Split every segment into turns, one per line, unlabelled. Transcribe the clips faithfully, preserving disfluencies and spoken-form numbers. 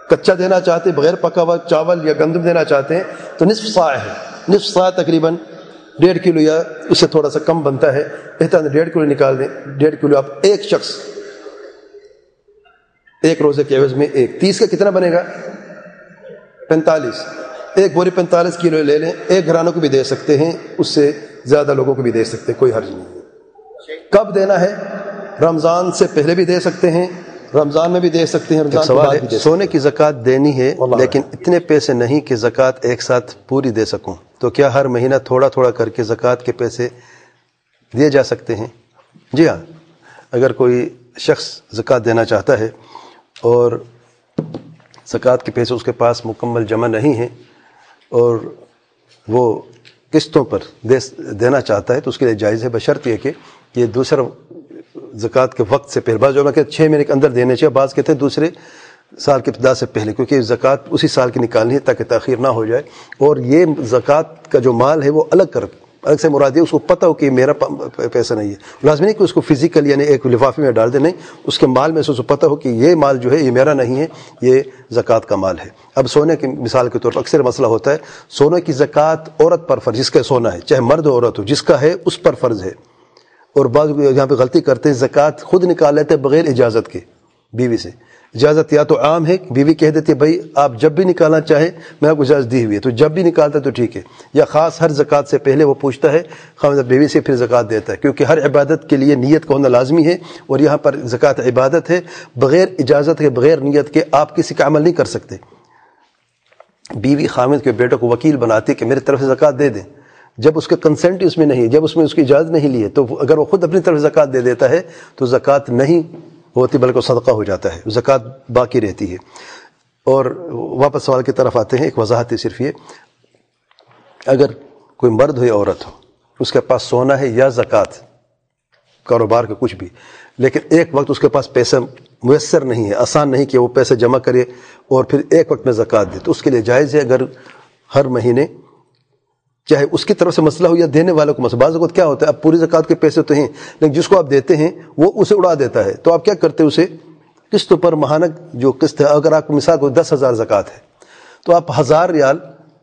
کچا دینا چاہتے ہیں بغیر پکا ہوا چاول یا گندم دینا چاہتے ہیں تو نصف صاع ہے، نصف صاع تقریباً ڈیڑھ کلو یا اس سے تھوڑا سا کم بنتا ہے، بہتر ڈیڑھ کلو نکال دیں. ڈیڑھ کلو آپ ایک شخص ایک روزے کے عوض میں ایک تیس کا کتنا بنے گا؟ پینتالیس. ایک بوری پینتالیس کلو لے لیں، ایک گھرانوں کو بھی دے سکتے ہیں، اس سے زیادہ لوگوں کو بھی دے سکتے ہیں، کوئی حرج نہیں ہے. کب دینا ہے؟ رمضان سے پہلے بھی دے سکتے ہیں، رمضان میں بھی دے سکتے ہیں، رمضان کے بعد بھی دے سکتے ہیں.
سونے کی زکوٰۃ دینی ہے لیکن اتنے پیسے نہیں کہ زکوٰۃ ایک ساتھ پوری دے سکوں، تو کیا ہر مہینہ تھوڑا تھوڑا کر کے زکوٰۃ کے پیسے دیے جا سکتے ہیں؟ جی ہاں، اگر کوئی شخص زکوٰۃ دینا چاہتا ہے اور زکوٰۃ کے پیسے اس کے پاس مکمل جمع نہیں ہیں اور وہ قسطوں پر دے دینا چاہتا ہے تو اس کے لیے جائز ہے، بشرط یہ کہ یہ دوسرا زکوٰۃ کے وقت سے پہلے، بعض جو کہ چھ مہینے کے اندر دینے چاہیے، بعض کہتے ہیں دوسرے سال کی ابتدا سے پہلے، کیونکہ زکوٰۃ اسی سال کی نکالنی ہے تاکہ تاخیر نہ ہو جائے. اور یہ زکوٰۃ کا جو مال ہے وہ الگ کر الگ سے مراد ہے، اس کو پتہ ہو کہ میرا پیسہ نہیں ہے. لازمی نہیں کہ اس کو فزیکل یعنی ایک لفافے میں ڈال دے، نہیں، اس کے مال میں سے اس کو پتہ ہو کہ یہ مال جو ہے یہ میرا نہیں ہے، یہ زکوٰۃ کا مال ہے. اب سونے کی مثال کے طور پر اکثر مسئلہ ہوتا ہے، سونے کی زکوٰۃ عورت پر فرض، جس کا سونا ہے چاہے مرد ہو عورت ہو، جس کا ہے اس پر فرض ہے. اور بعض یہاں پہ غلطی کرتے ہیں، زکوٰۃ خود نکال لیتے ہیں بغیر اجازت کے بیوی سے. اجازت یا تو عام ہے، بیوی کہہ دیتی ہے بھائی آپ جب بھی نکالنا چاہیں میں آپ کو اجازت دی ہوئی ہے، تو جب بھی نکالتا ہے تو ٹھیک ہے. یا خاص ہر زکوٰۃ سے پہلے وہ پوچھتا ہے خاوند بیوی سے، پھر زکوٰۃ دیتا ہے، کیونکہ ہر عبادت کے لیے نیت کا ہونا لازمی ہے، اور یہاں پر زکوٰۃ عبادت ہے، بغیر اجازت کے بغیر نیت کے آپ کسی کا عمل نہیں کر سکتے. بیوی خاوند کے بیٹوں کو وکیل بناتی ہے کہ میری طرف سے زکوٰۃ دے دیں، جب اس کا کنسنٹ اس میں نہیں ہے، جب اس میں اس کی اجازت نہیں لی ہے، تو اگر وہ خود اپنی طرف زکوٰۃ دے دیتا ہے تو زکوٰۃ نہیں ہوتی بلکہ صدقہ ہو جاتا ہے، زکوٰۃ باقی رہتی ہے. اور واپس سوال کی طرف آتے ہیں، ایک وضاحت ہے صرف یہ، اگر کوئی مرد ہو یا عورت ہو، اس کے پاس سونا ہے یا زکوٰۃ کاروبار کا کچھ بھی، لیکن ایک وقت اس کے پاس پیسہ میسر نہیں ہے، آسان نہیں کہ وہ پیسے جمع کرے اور پھر ایک وقت میں زکوٰۃ دے، تو اس کے لیے جائز ہے اگر ہر مہینے، چاہے اس کی طرف سے مسئلہ ہو یا دینے والوں کو مسئلہ. بعض اوقات کیا ہوتا ہے، اب پوری زکوٰۃ کے پیسے تو ہیں لیکن جس کو آپ دیتے ہیں وہ اسے اڑا دیتا ہے، تو آپ کیا کرتے ہیں، اسے قسطوں پر ماہانہ جو قسط ہے، اگر آپ کو مثال کو دس ہزار زکوٰۃ ہے تو آپ ہزار ریال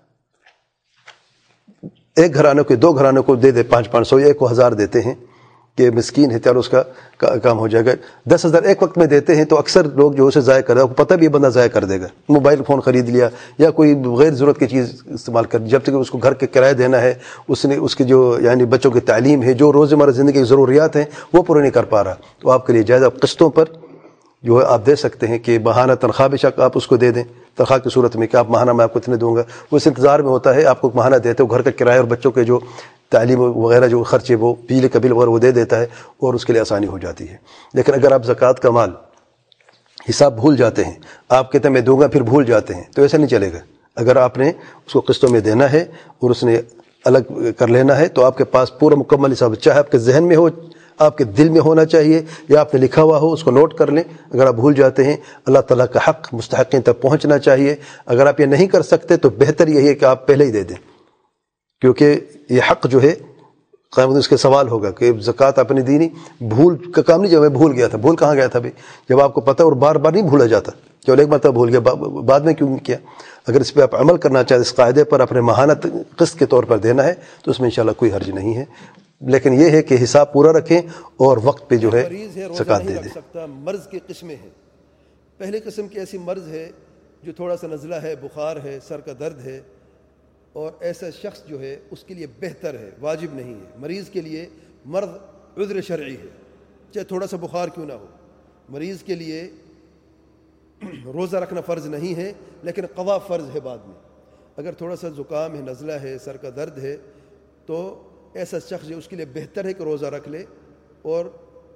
ایک گھرانے کو دو گھرانوں کو دے دے، پانچ پانچ سو، ایک کو ہزار دیتے ہیں کہ مسکین ہے، چلو اس کا کام ہو جائے گا. دس ہزار ایک وقت میں دیتے ہیں تو اکثر لوگ جو اسے ضائع کر دے، کو پتہ بھی یہ بندہ ضائع کر دے گا، موبائل فون خرید لیا یا کوئی غیر ضرورت کی چیز استعمال کر، جب تک اس کو گھر کے کرایہ دینا ہے، اس نے اس کی جو یعنی بچوں کی تعلیم ہے، جو روزمرہ زندگی کی ضروریات ہیں وہ پورے نہیں کر پا رہا، تو آپ کے لیے جائز آپ قسطوں پر جو ہے آپ دے سکتے ہیں کہ ماہانہ تنخواہ بے شک آپ اس کو دے دیں، تنخواہ کی صورت میں کہ آپ ماہانہ میں آپ کو اتنے دوں گا، وہ اس انتظار میں ہوتا ہے، آپ کو ماہانہ دیتے ہو، گھر کا کرایہ اور بچوں کے جو تعلیم وغیرہ جو خرچے وہ بجلی کا بل وغیرہ وہ دے دیتا ہے اور اس کے لیے آسانی ہو جاتی ہے. لیکن اگر آپ زکوٰۃ کا مال حساب بھول جاتے ہیں، آپ کہتے ہیں میں دوں گا پھر بھول جاتے ہیں، تو ایسا نہیں چلے گا. اگر آپ نے اس کو قسطوں میں دینا ہے اور اس نے الگ کر لینا ہے تو آپ کے پاس پورا مکمل حساب، چاہے آپ کے ذہن میں ہو، آپ کے دل میں ہونا چاہیے یا آپ نے لکھا ہوا ہو، اس کو نوٹ کر لیں. اگر آپ بھول جاتے ہیں، اللہ تعالیٰ کا حق مستحقین تک پہنچنا چاہیے. اگر آپ یہ نہیں کر سکتے تو بہتر یہی ہے کہ آپ پہلے ہی دے دیں، کیونکہ یہ حق جو ہے قیامت اس کے سوال ہوگا کہ زکوٰۃ آپ نے دی نہیں، بھول کا کام نہیں، جب میں بھول گیا تھا، بھول کہاں گیا تھا بھائی، جب آپ کو پتہ اور بار بار نہیں بھولا جاتا، چلو ایک مرتبہ بھول گیا بعد میں کیوں نہیں کیا. اگر اس پہ آپ عمل کرنا چاہتے، اس قاعدے پر اپنے ماہانہ قسط کے طور پر دینا ہے تو اس میں انشاءاللہ کوئی حرج نہیں ہے. لیکن یہ ہے کہ حساب پورا رکھیں اور وقت پہ جو ہے زکوٰۃ دے دیں.
مرض کی قسمیں ہیں. پہلی قسم کی ایسی مرض ہے جو تھوڑا سا نزلہ ہے، بخار ہے، سر کا درد ہے، اور ایسا شخص جو ہے اس کے لیے بہتر ہے، واجب نہیں ہے. مریض کے لیے مرض عذر شرعی ہے، چاہے تھوڑا سا بخار کیوں نہ ہو. مریض کے لیے روزہ رکھنا فرض نہیں ہے لیکن قضا فرض ہے بعد میں. اگر تھوڑا سا زکام ہے، نزلہ ہے، سر کا درد ہے، تو ایسا شخص جو اس کے لیے بہتر ہے کہ روزہ رکھ لے، اور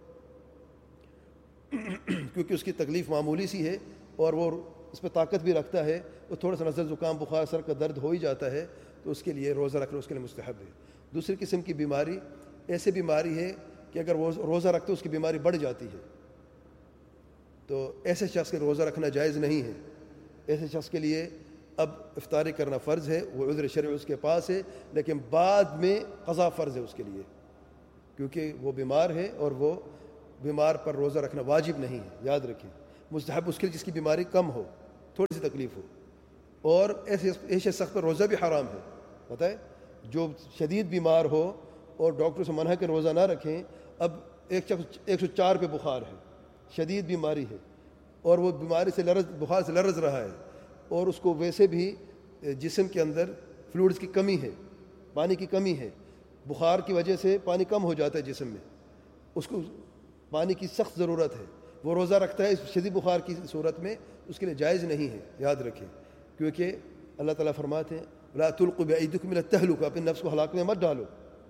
کیونکہ اس کی تکلیف معمولی سی ہے اور وہ اس پہ طاقت بھی رکھتا ہے، وہ تھوڑا سا نزلہ زکام بخار سر کا درد ہو ہی جاتا ہے، تو اس کے لیے روزہ رکھنا اس کے لیے مستحب ہے. دوسری قسم کی بیماری ایسی بیماری ہے کہ اگر وہ روزہ رکھتے اس کی بیماری بڑھ جاتی ہے، تو ایسے شخص کے روزہ رکھنا جائز نہیں ہے. ایسے شخص کے لیے اب افطاری کرنا فرض ہے، وہ عذر شرعی اس کے پاس ہے، لیکن بعد میں قضا فرض ہے اس کے لیے، کیونکہ وہ بیمار ہے اور وہ بیمار پر روزہ رکھنا واجب نہیں ہے. یاد رکھیں، مستحب اس کے لیے جس کی بیماری کم ہو، تھوڑی سی تکلیف ہو. اور ایسے ایسے شخص پر روزہ بھی حرام ہے. پتہ ہے جو شدید بیمار ہو اور ڈاکٹر سے منع کر روزہ نہ رکھیں. اب ایک شخص ایک سو چار پہ بخار ہے, شدید بیماری ہے, اور وہ بیماری سے لرز بخار سے لرز رہا ہے, اور اس کو ویسے بھی جسم کے اندر فلوئڈز کی کمی ہے, پانی کی کمی ہے, بخار کی وجہ سے پانی کم ہو جاتا ہے جسم میں, اس کو پانی کی سخت ضرورت ہے, وہ روزہ رکھتا ہے اس شدید بخار کی صورت میں, اس کے لیے جائز نہیں ہے. یاد رکھیں, کیونکہ اللہ تعالیٰ فرماتے ہیں لا تلقوا بأيديكم إلى التهلكة, اپنے نفس کو ہلاک میں مت ڈالو.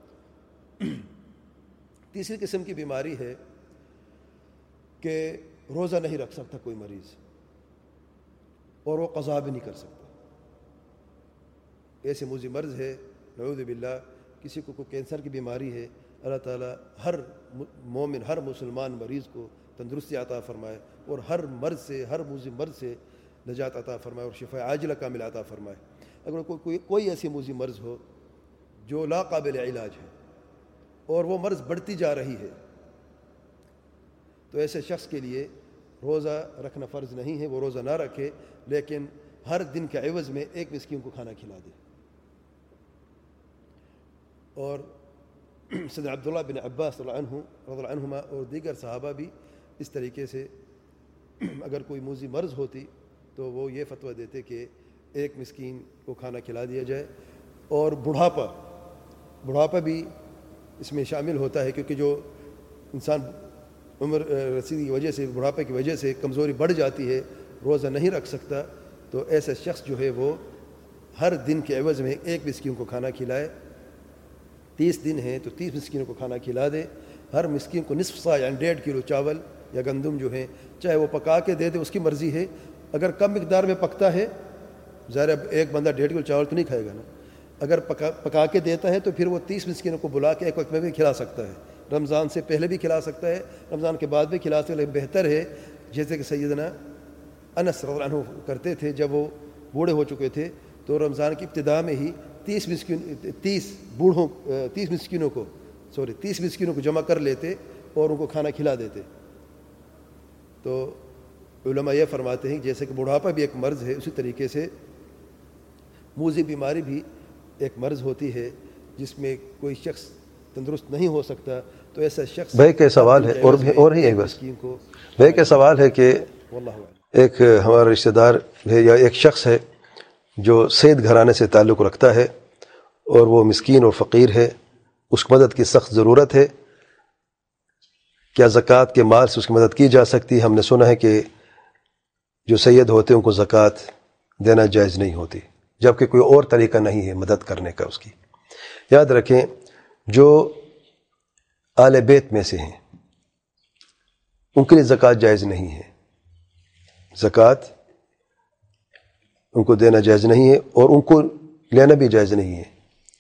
تیسری قسم کی بیماری ہے کہ روزہ نہیں رکھ سکتا کوئی مریض, اور وہ قضا بھی نہیں کر سکتا. ایسے موذی مرض ہے, نعوذ باللہ, کسی کو کوئی کینسر کی بیماری ہے, اللہ تعالیٰ ہر مومن ہر مسلمان مریض کو تندرستی عطا فرمائے, اور ہر مرض سے ہر موذی مرض سے نجات عطا فرمائے, اور شفاء عاجلہ کامل عطا فرمائے. اگر کوئی کوئی, کوئی ایسی موذی مرض ہو جو لا قابل علاج ہے اور وہ مرض بڑھتی جا رہی ہے, تو ایسے شخص کے لیے روزہ رکھنا فرض نہیں ہے. وہ روزہ نہ رکھے, لیکن ہر دن کے عوض میں ایک مسکین کو کھانا کھلا دے. اور سیدنا عبداللہ بن عباس رضی اللہ عنہما اور دیگر صحابہ بھی اس طریقے سے اگر کوئی موذی مرض ہوتی تو وہ یہ فتویٰ دیتے کہ ایک مسکین کو کھانا کھلا دیا جائے. اور بڑھاپا بڑھاپا بھی اس میں شامل ہوتا ہے, کیونکہ جو انسان عمر رسیدگی کی وجہ سے, بڑھاپے کی وجہ سے کمزوری بڑھ جاتی ہے, روزہ نہیں رکھ سکتا, تو ایسا شخص جو ہے وہ ہر دن کے عوض میں ایک مسکین کو کھانا کھلائے. تیس دن ہیں تو تیس مسکینوں کو کھانا کھلا دے. ہر مسکین کو نصف سا یعنی ڈیڑھ کلو چاول یا گندم جو ہیں, چاہے وہ پکا کے دے دے, اس کی مرضی ہے. اگر کم مقدار میں پکتا ہے, ظاہر اب ایک بندہ ڈیڑھ کلو چاول تو نہیں کھائے گا نا, اگر پکا پکا کے دیتا ہے تو پھر وہ تیس مسکینوں کو بلا کے ایک وقت میں بھی کھلا سکتا ہے. رمضان سے پہلے بھی کھلا سکتا ہے, رمضان کے بعد بھی کھلا سکتا ہے, لیکن بہتر ہے جیسے کہ سیدنا انس رضی اللہ عنہ کرتے تھے. جب وہ بوڑھے ہو چکے تھے تو رمضان کی ابتدا میں ہی تیس مسکین تیس بوڑھوں تیس مسکینوں کو سوری تیس مسکینوں کو جمع کر لیتے اور ان کو کھانا کھلا دیتے. تو علماء یہ فرماتے ہیں جیسے کہ بڑھاپا بھی ایک مرض ہے, اسی طریقے سے موذی بیماری بھی ایک مرض ہوتی ہے جس میں کوئی شخص تندرست نہیں ہو سکتا. تو ایسا شخص
بھائی کے سوال ہے, اور بھی اور ہی ایک بس بھائی کے سوال ہے کہ ایک ہمارا رشتہ دار ہے یا ایک شخص ہے جو سید گھرانے سے تعلق رکھتا ہے, اور وہ مسکین اور فقیر ہے, اس کی مدد کی سخت ضرورت ہے. کیا زکوٰۃ کے مال سے اس کی مدد کی جا سکتی؟ ہم نے سنا ہے کہ جو سید ہوتے ہیں ان کو زکوٰۃ دینا جائز نہیں ہوتی, جبکہ کوئی اور طریقہ نہیں ہے مدد کرنے کا اس کی. یاد رکھیں, جو آل بیت میں سے ہیں ان کے لیے زکوٰۃ جائز نہیں ہے, زکوٰۃ ان کو دینا جائز نہیں ہے, اور ان کو لینا بھی جائز نہیں ہے.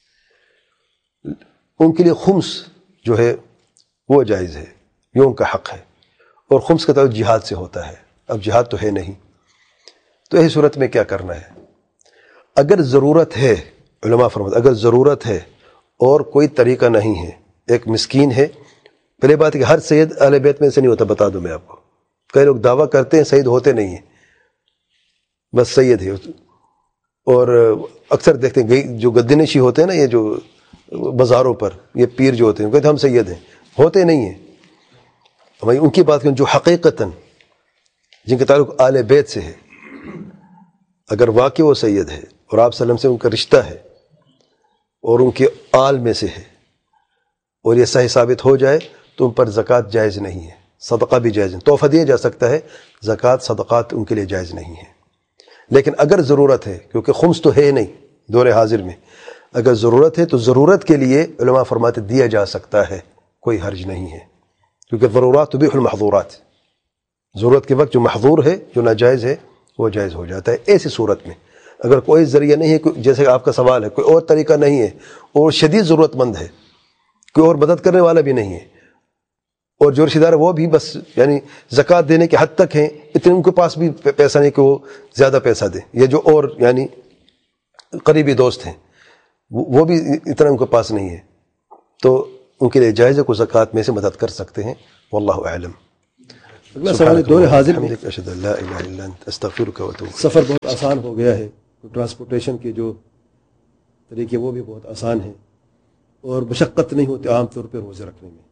ان کے لیے خمس جو ہے وہ جائز ہے, یہ ان کا حق ہے, اور خمس کا تعلق جہاد سے ہوتا ہے. اب جہاد تو ہے نہیں, تو ایسی صورت میں کیا کرنا ہے؟ اگر ضرورت ہے, علماء فرماتے اگر ضرورت ہے اور کوئی طریقہ نہیں ہے, ایک مسکین ہے. پہلے بات ہے کہ ہر سید اہل بیت میں سے نہیں ہوتا, بتا دوں میں آپ کو. کئی لوگ دعویٰ کرتے ہیں سید ہوتے نہیں ہیں, بس سید ہے. اور اکثر دیکھتے ہیں جو گدنشی ہوتے ہیں نا, یہ جو بازاروں پر یہ پیر جو ہوتے ہیں کہتے ہیں ہم سید ہیں, ہوتے نہیں ہیں. ہمیں ان کی بات کریں جو حقیقتاً جن کا تعلق آل بیت سے ہے, اگر واقعی وہ سید ہے اور آپ صلی اللہ علیہ وسلم سے ان کا رشتہ ہے اور ان کے آل میں سے ہے, اور یہ صحیح ثابت ہو جائے تو ان پر زکوٰۃ جائز نہیں ہے, صدقہ بھی جائز نہیں. تحفہ دیا جا سکتا ہے, زکوٰۃ صدقات ان کے لیے جائز نہیں ہے. لیکن اگر ضرورت ہے, کیونکہ خمس تو ہے نہیں دور حاضر میں, اگر ضرورت ہے تو ضرورت کے لیے علماء فرماتے دیا جا سکتا ہے, کوئی حرج نہیں ہے, کیونکہ ضرورات تبیح المحظورات, ضرورت کے وقت جو محظور ہے جو ناجائز ہے وہ جائز ہو جاتا ہے. ایسی صورت میں اگر کوئی ذریعہ نہیں ہے, جیسے کہ آپ کا سوال ہے, کوئی اور طریقہ نہیں ہے اور شدید ضرورت مند ہے, کوئی اور مدد کرنے والا بھی نہیں ہے, اور جو رشتہ دار وہ بھی بس یعنی زکوٰۃ دینے کے حد تک ہیں, اتنے ان کے پاس بھی پیسہ نہیں کہ وہ زیادہ پیسہ دیں, یا جو اور یعنی قریبی دوست ہیں وہ بھی اتنا ان کے پاس نہیں ہے, تو ان کے لیے جائز ہے کو زکوٰۃ میں سے مدد کر سکتے ہیں. واللہ اعلم.
اگلا سوال ہے دور حاضر میں
اشہد ان لا الہ الا انت استغفرک و اتوب
سفر بہت آسان ہو گیا ہے، ٹرانسپورٹیشن کے جو طریقے وہ بھی بہت آسان ہیں اور مشقت نہیں ہوتی عام طور پہ روزے رکھنے میں،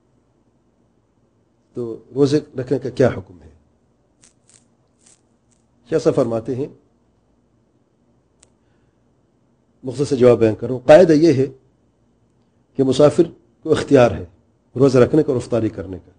تو روزے رکھنے کا کیا حکم ہے؟ کیا سا فرماتے ہیں؟ مختصر جواب بیان کروں. قاعدہ یہ ہے کہ مسافر کو اختیار ہے روزہ رکھنے کا اور افطاری کرنے کا.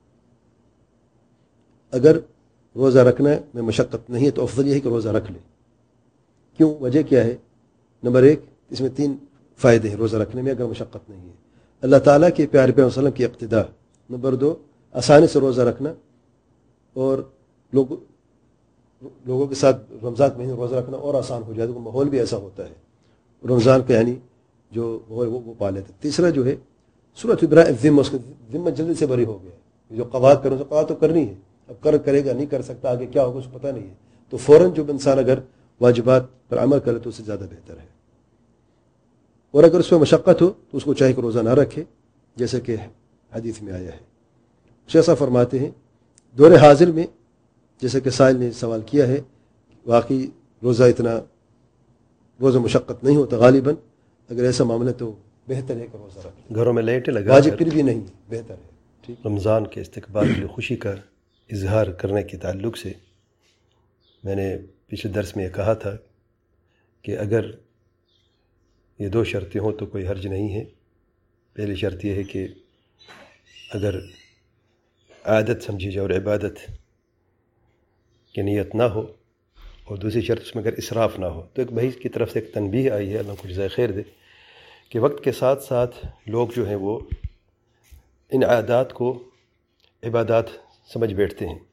اگر روزہ رکھنے میں مشقت نہیں ہے تو افضل یہ ہے کہ روزہ رکھ لے. کیوں؟ وجہ کیا ہے؟ نمبر ایک، اس میں تین فائدے ہیں روزہ رکھنے میں اگر مشقت نہیں ہے. اللہ تعالیٰ کے پیارے پیغمبر صلی اللہ علیہ وسلم کی اقتداء. نمبر دو، آسانی سے روزہ رکھنا، اور لوگ لوگوں کے ساتھ رمضان کے مہینے روزہ رکھنا اور آسان ہو جائے، تو ماحول بھی ایسا ہوتا ہے رمضان کا، یعنی جو وہ وہ پا لیتے. تیسرا جو ہے سورۃ ابراء الذمہ، اس کا ذمہ جلدی سے بری ہو گیا. جو قضاء کروں تو قضاء تو کرنی ہے، اب کر کرے گا نہیں کر سکتا، آگے کیا ہوگا اس کو پتہ نہیں ہے، تو فوراً جو انسان اگر واجبات پر عمل کرے تو اس سے زیادہ بہتر ہے. اور اگر اس میں مشقت ہو تو اس کو چاہے کہ روزہ نہ رکھے، جیسے کہ حدیث میں آیا ہے. شیخ صاحب فرماتے ہیں دور حاضر میں، جیسے کہ سائل نے سوال کیا ہے، واقعی روزہ اتنا روزہ مشقت نہیں ہوتا غالباً. اگر ایسا معاملہ تو بہتر ہے کہ روزہ رکھیں.
گھروں میں لائٹیں لگا
واجب پھر بھی نہیں، بہتر ہے. ٹھیک.
رمضان کے استقبال کی خوشی کا اظہار کرنے کے تعلق سے میں نے پچھلے درس میں یہ کہا تھا کہ اگر یہ دو شرطیں ہوں تو کوئی حرج نہیں ہے. پہلی شرط یہ ہے کہ اگر عادت سمجھی جائے اور عبادت کی نیت نہ ہو، اور دوسری شرط اس میں اگر اسراف نہ ہو. تو ایک بھائی کی طرف سے ایک تنبیہ آئی ہے، اللہ کو جزائے خیر دے، کہ وقت کے ساتھ ساتھ لوگ جو ہیں وہ ان عادات کو عبادات سمجھ بیٹھتے ہیں،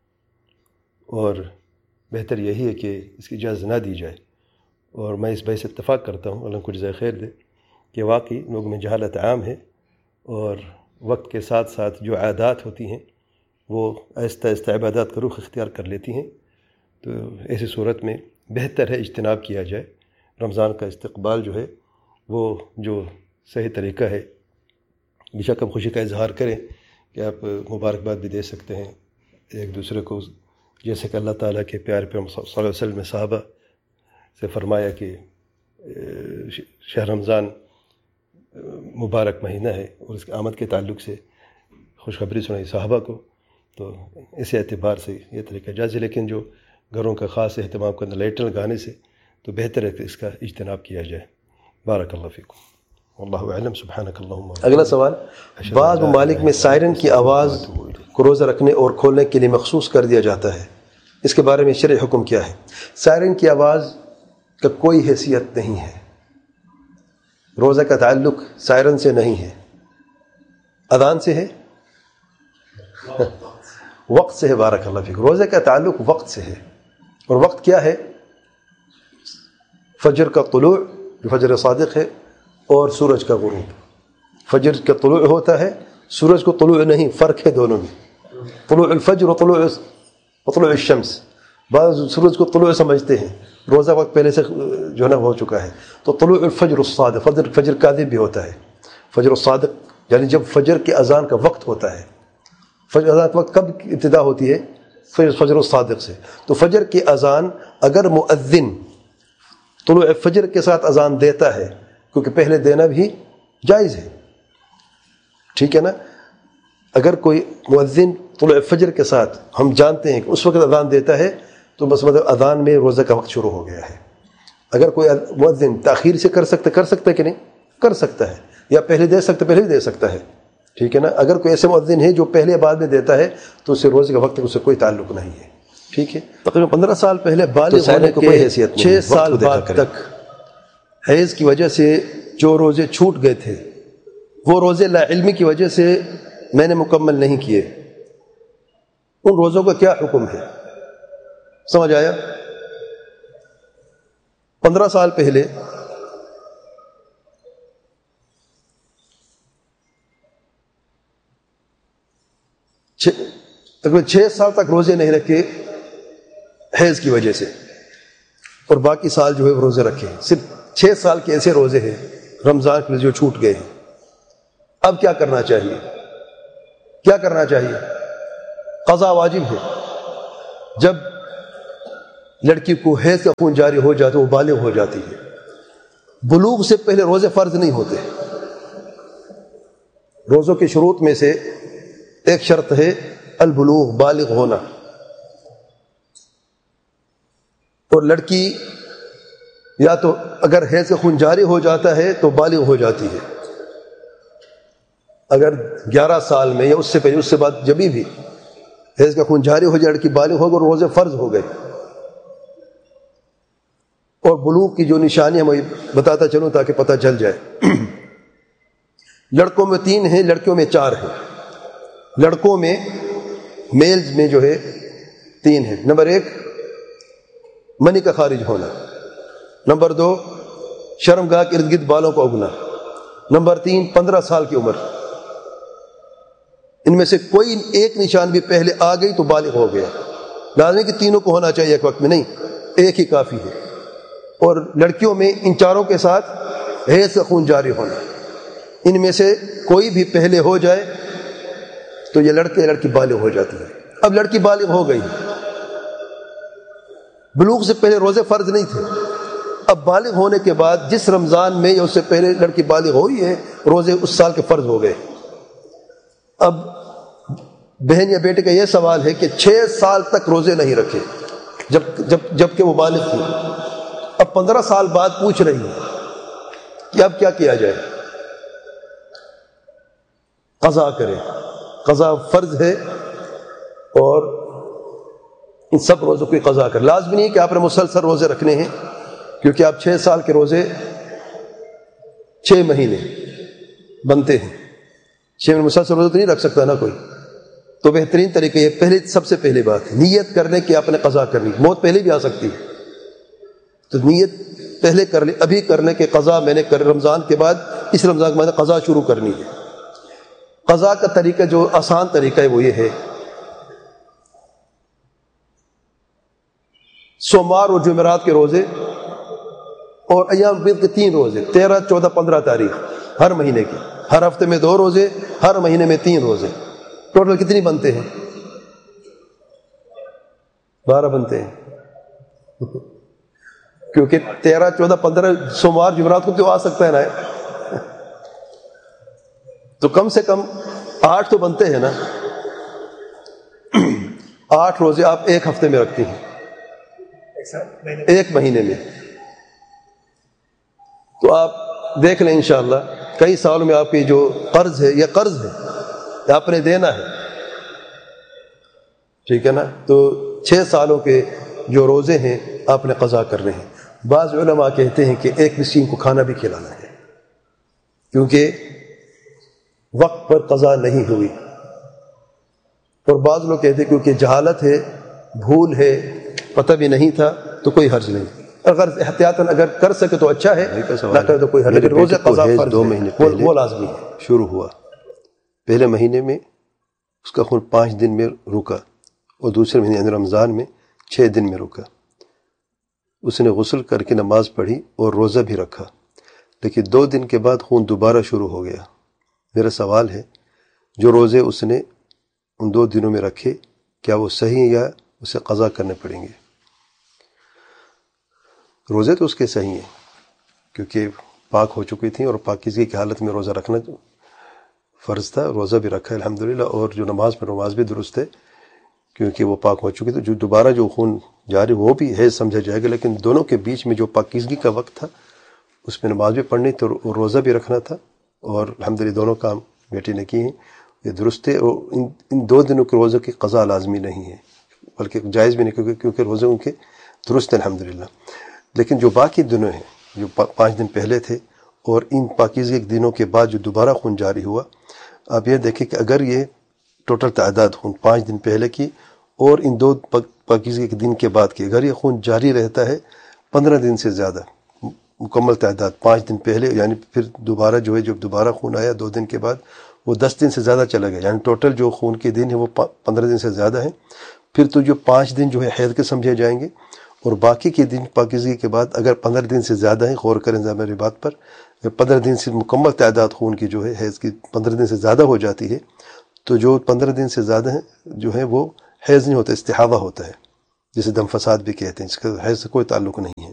اور بہتر یہی ہے کہ اس کی اجازت نہ دی جائے. اور میں اس بھائی سے اتفاق کرتا ہوں، اللہ کو جزائے خیر دے، کہ واقعی لوگوں میں جہالت عام ہے، اور وقت کے ساتھ ساتھ جو عادات ہوتی ہیں وہ آہستہ آہستہ عبادات کا رخ اختیار کر لیتی ہیں. تو ایسی صورت میں بہتر ہے اجتناب کیا جائے. رمضان کا استقبال جو ہے وہ جو صحیح طریقہ ہے، بے شک ہم خوشی کا اظہار کریں کہ آپ مبارکباد بھی دے سکتے ہیں ایک دوسرے کو، جیسے کہ اللہ تعالیٰ کے پیارے پیغمبر صلی اللہ علیہ وسلم نے صحابہ سے فرمایا کہ شہر رمضان مبارک مہینہ ہے، اور اس کے آمد کے تعلق سے خوشخبری سنائی صحابہ کو. تو اس اعتبار سے یہ طریقہ جائز ہے، لیکن جو گھروں کا خاص اہتمام کرنا لائٹیں لگانے سے تو بہتر ہے کہ اس کا اجتناب کیا جائے. بارک اللہ فیکم، واللہ اعلم. سبحانک اللہم.
اگلا سوال، بعض ممالک میں سائرن کی آواز کو روزہ رکھنے اور کھولنے کے لیے مخصوص کر دیا جاتا ہے، اس کے بارے میں شرعی حکم کیا ہے؟ سائرن کی آواز کا کوئی حیثیت نہیں ہے، روزہ کا تعلق سائرن سے نہیں ہے، اذان سے ہے، وقت سے ہے. بارک اللہ فیکم. روزے کا تعلق وقت سے ہے، اور وقت کیا ہے؟ فجر کا طلوع جو فجر صادق ہے، اور سورج کا غروب. فجر کا طلوع ہوتا ہے، سورج کو طلوع نہیں، فرق ہے دونوں میں. طلوع الفجر و طلوع و طلوع الشمس. بعض سورج کو طلوع سمجھتے ہیں، روزہ وقت پہلے سے جو ہے نا ہو چکا ہے. تو طلوع الفجر الصادق، فجر فجر کاذب بھی ہوتا ہے. فجر الصادق یعنی جب فجر کے اذان کا وقت ہوتا ہے. فجر اذان کا وقت کب ابتدا ہوتی ہے؟ فجر الصادق سے. تو فجر کی اذان اگر مؤذن طلوع فجر کے ساتھ اذان دیتا ہے، کیونکہ پہلے دینا بھی جائز ہے، ٹھیک ہے نا. اگر کوئی مؤذن طلوع فجر کے ساتھ، ہم جانتے ہیں کہ اس وقت اذان دیتا ہے، تو بس مطلب اذان میں روزہ کا وقت شروع ہو گیا ہے. اگر کوئی مؤذن تاخیر سے کر سکتا کر سکتا ہے کہ نہیں کر سکتا ہے، یا پہلے دے سکتا پہلے بھی دے سکتا ہے، ٹھیک ہے نا. اگر کوئی ایسے مؤذن ہے جو پہلے بعد میں دیتا ہے تو اس سے روزے کا وقت اس سے کوئی تعلق نہیں ہے، ٹھیک ہے. تقریباً پندرہ سال پہلے بالغ ہونے کے چھ سال بعد تک حیض کی وجہ سے جو روزے چھوٹ گئے تھے، وہ روزے لا علمی کی وجہ سے میں نے مکمل نہیں کیے، ان روزوں کا کیا حکم ہے؟ سمجھ آیا؟ پندرہ سال پہلے تقریباً چھ سال تک روزے نہیں رکھے حیض کی وجہ سے، اور باقی سال جو ہے وہ روزے رکھے. صرف چھ سال کے ایسے روزے ہیں رمضان کے جو چھوٹ گئے ہیں. اب کیا کرنا چاہیے؟ کیا کرنا چاہیے؟
قضا واجب ہے. جب لڑکی کو حیض کا خون جاری ہو جاتا ہے وہ بالغ ہو جاتی ہے. بلوغ سے پہلے روزے فرض نہیں ہوتے. روزوں کے شروط میں سے ایک شرط ہے البلوغ، بالغ ہونا. اور لڑکی یا تو اگر حیض کا خون جاری ہو جاتا ہے تو بالغ ہو جاتی ہے. اگر گیارہ سال میں یا اس سے پہلے، اس سے بعد جبھی بھی حیض کا خون جاری ہو جائے لڑکی بالغ ہوگا اور روزے فرض ہو گئے. اور بلوغ کی جو نشانیاں میں بتاتا چلوں تاکہ پتہ چل جائے. لڑکوں میں تین ہیں، لڑکیوں میں چار ہیں. لڑکوں میں میلز میں جو ہے تین ہیں. نمبر ایک منی کا خارج ہونا. نمبر دو شرمگاہ کے ارد گرد بالوں کو اگنا. نمبر تین پندرہ سال کی عمر. ان میں سے کوئی ایک نشان بھی پہلے آ گئی تو بالغ ہو گیا. لازمی کہ تینوں کو ہونا چاہیے ایک وقت میں، نہیں ایک ہی کافی ہے. اور لڑکیوں میں ان چاروں کے ساتھ حیض کا خون جاری ہونا. ان میں سے کوئی بھی پہلے ہو جائے تو یہ لڑکے لڑکی بالغ ہو جاتی ہے. اب لڑکی بالغ ہو گئی، بلوغ سے پہلے روزے فرض نہیں تھے. اب بالغ ہونے کے بعد جس رمضان میں یا اس سے پہلے لڑکی بالغ ہوئی ہے روزے اس سال کے فرض ہو گئے. اب بہن یا بیٹے کا یہ سوال ہے کہ چھ سال تک روزے نہیں رکھے جب جب جب کہ وہ بالغ تھی. اب پندرہ سال بعد پوچھ رہی ہے کہ اب کیا کیا جائے. قضا کرے. قضا فرض ہے اور ان سب روزوں کی قضا کر. لازمی نہیں کہ آپ نے مسلسل روزے رکھنے ہیں، کیونکہ آپ چھ سال کے روزے چھ مہینے بنتے ہیں. چھ مہینے مسلسل روزے تو نہیں رکھ سکتا نا کوئی. تو بہترین طریقہ یہ پہلے سب سے پہلی بات ہے نیت کرنے کی آپ نے قضا کرنی. موت پہلے بھی آ سکتی ہے تو نیت پہلے کر لی. ابھی کرنے کے قضا میں نے کر رمضان کے بعد اس رمضان کے بعد قضا شروع کرنی ہے. قضا کا طریقہ جو آسان طریقہ ہے وہ یہ ہے سوموار اور جمعرات کے روزے اور ایام بیض کے تین روزے، تیرہ چودہ پندرہ تاریخ ہر مہینے کے. ہر ہفتے میں دو روزے، ہر مہینے میں تین روزے. ٹوٹل کتنی بنتے ہیں؟ بارہ بنتے ہیں. کیونکہ تیرہ چودہ پندرہ سوموار جمعرات کو تو آ سکتا ہے نا، تو کم سے کم آٹھ تو بنتے ہیں نا. آٹھ روزے آپ ایک ہفتے میں رکھتی ہیں، ایک مہینے میں. تو آپ دیکھ لیں انشاءاللہ کئی سالوں میں آپ کی جو قرض ہے یہ قرض ہے یہ آپ نے دینا ہے، ٹھیک ہے نا. تو چھ سالوں کے جو روزے ہیں آپ نے قضا کرنے ہیں. بعض علماء کہتے ہیں کہ ایک مسکین کو کھانا بھی کھلانا ہے کیونکہ وقت پر قضا نہیں ہوئی. اور بعض لوگ کہتے ہیں کیونکہ جہالت ہے، بھول ہے، پتہ بھی نہیں تھا تو کوئی حرج نہیں. اگر احتیاطاً اگر کر سکے تو اچھا ہے، نہ کرے تو کوئی حرج نہیں. روزے قضا فرض دو مہینے پہلے وہ لازمی ہے.
شروع ہوا پہلے مہینے میں اس کا خون پانچ دن میں رکا اور دوسرے مہینے یعنی رمضان میں چھ دن میں رکا. اس نے غسل کر کے نماز پڑھی اور روزہ بھی رکھا، لیکن دو دن کے بعد خون دوبارہ شروع ہو گیا. میرا سوال ہے جو روزے اس نے ان دو دنوں میں رکھے کیا وہ صحیح ہیں یا اسے قضا کرنے پڑیں گے؟ روزے تو اس کے صحیح ہیں کیونکہ پاک ہو چکی تھیں اور پاکیزگی کی حالت میں روزہ رکھنا فرض تھا. روزہ بھی رکھا الحمدللہ، اور جو نماز پر نماز بھی درست ہے کیونکہ وہ پاک ہو چکی. تو جو دوبارہ جو خون جاری وہ بھی ہے سمجھا جائے گا، لیکن دونوں کے بیچ میں جو پاکیزگی کا وقت تھا اس میں نماز بھی پڑھنی تھی اور روزہ بھی رکھنا تھا، اور الحمدللہ دونوں کام بیٹی نے کیے ہیں، یہ درست ہے. اور ان ان دو دنوں کے روزوں کی قضا لازمی نہیں ہے بلکہ جائز بھی نہیں کیونکہ کیونکہ روزے ان کے درست ہیں الحمدللہ. لیکن جو باقی دنوں ہیں جو پانچ دن پہلے تھے اور ان پاکیزگی کے دنوں کے بعد جو دوبارہ خون جاری ہوا، آپ یہ دیکھیں کہ اگر یہ ٹوٹل تعداد خون پانچ دن پہلے کی اور ان دو پاکیزگی کے دن کے بعد کی، اگر یہ خون جاری رہتا ہے پندرہ دن سے زیادہ، مکمل تعداد پانچ دن پہلے یعنی پھر دوبارہ جو ہے جب دوبارہ خون آیا دو دن کے بعد وہ دس دن سے زیادہ چلا گیا، یعنی ٹوٹل جو خون کے دن ہے وہ پندرہ دن سے زیادہ ہیں، پھر تو جو پانچ دن جو ہے حیض کے سمجھے جائیں گے، اور باقی کے دن پاکیزگی کے بعد اگر پندرہ دن سے زیادہ ہیں، غور کریں ذرا میری بات پر، اگر پندرہ دن سے مکمل تعداد خون کی جو ہے حیض کی پندرہ دن سے زیادہ ہو جاتی ہے تو جو پندرہ دن سے زیادہ ہیں جو ہیں وہ حیض نہیں ہوتا، استحاضہ ہوتا ہے، جسے دم فساد بھی کہتے ہیں، اس کا حیض سے کوئی تعلق نہیں ہے.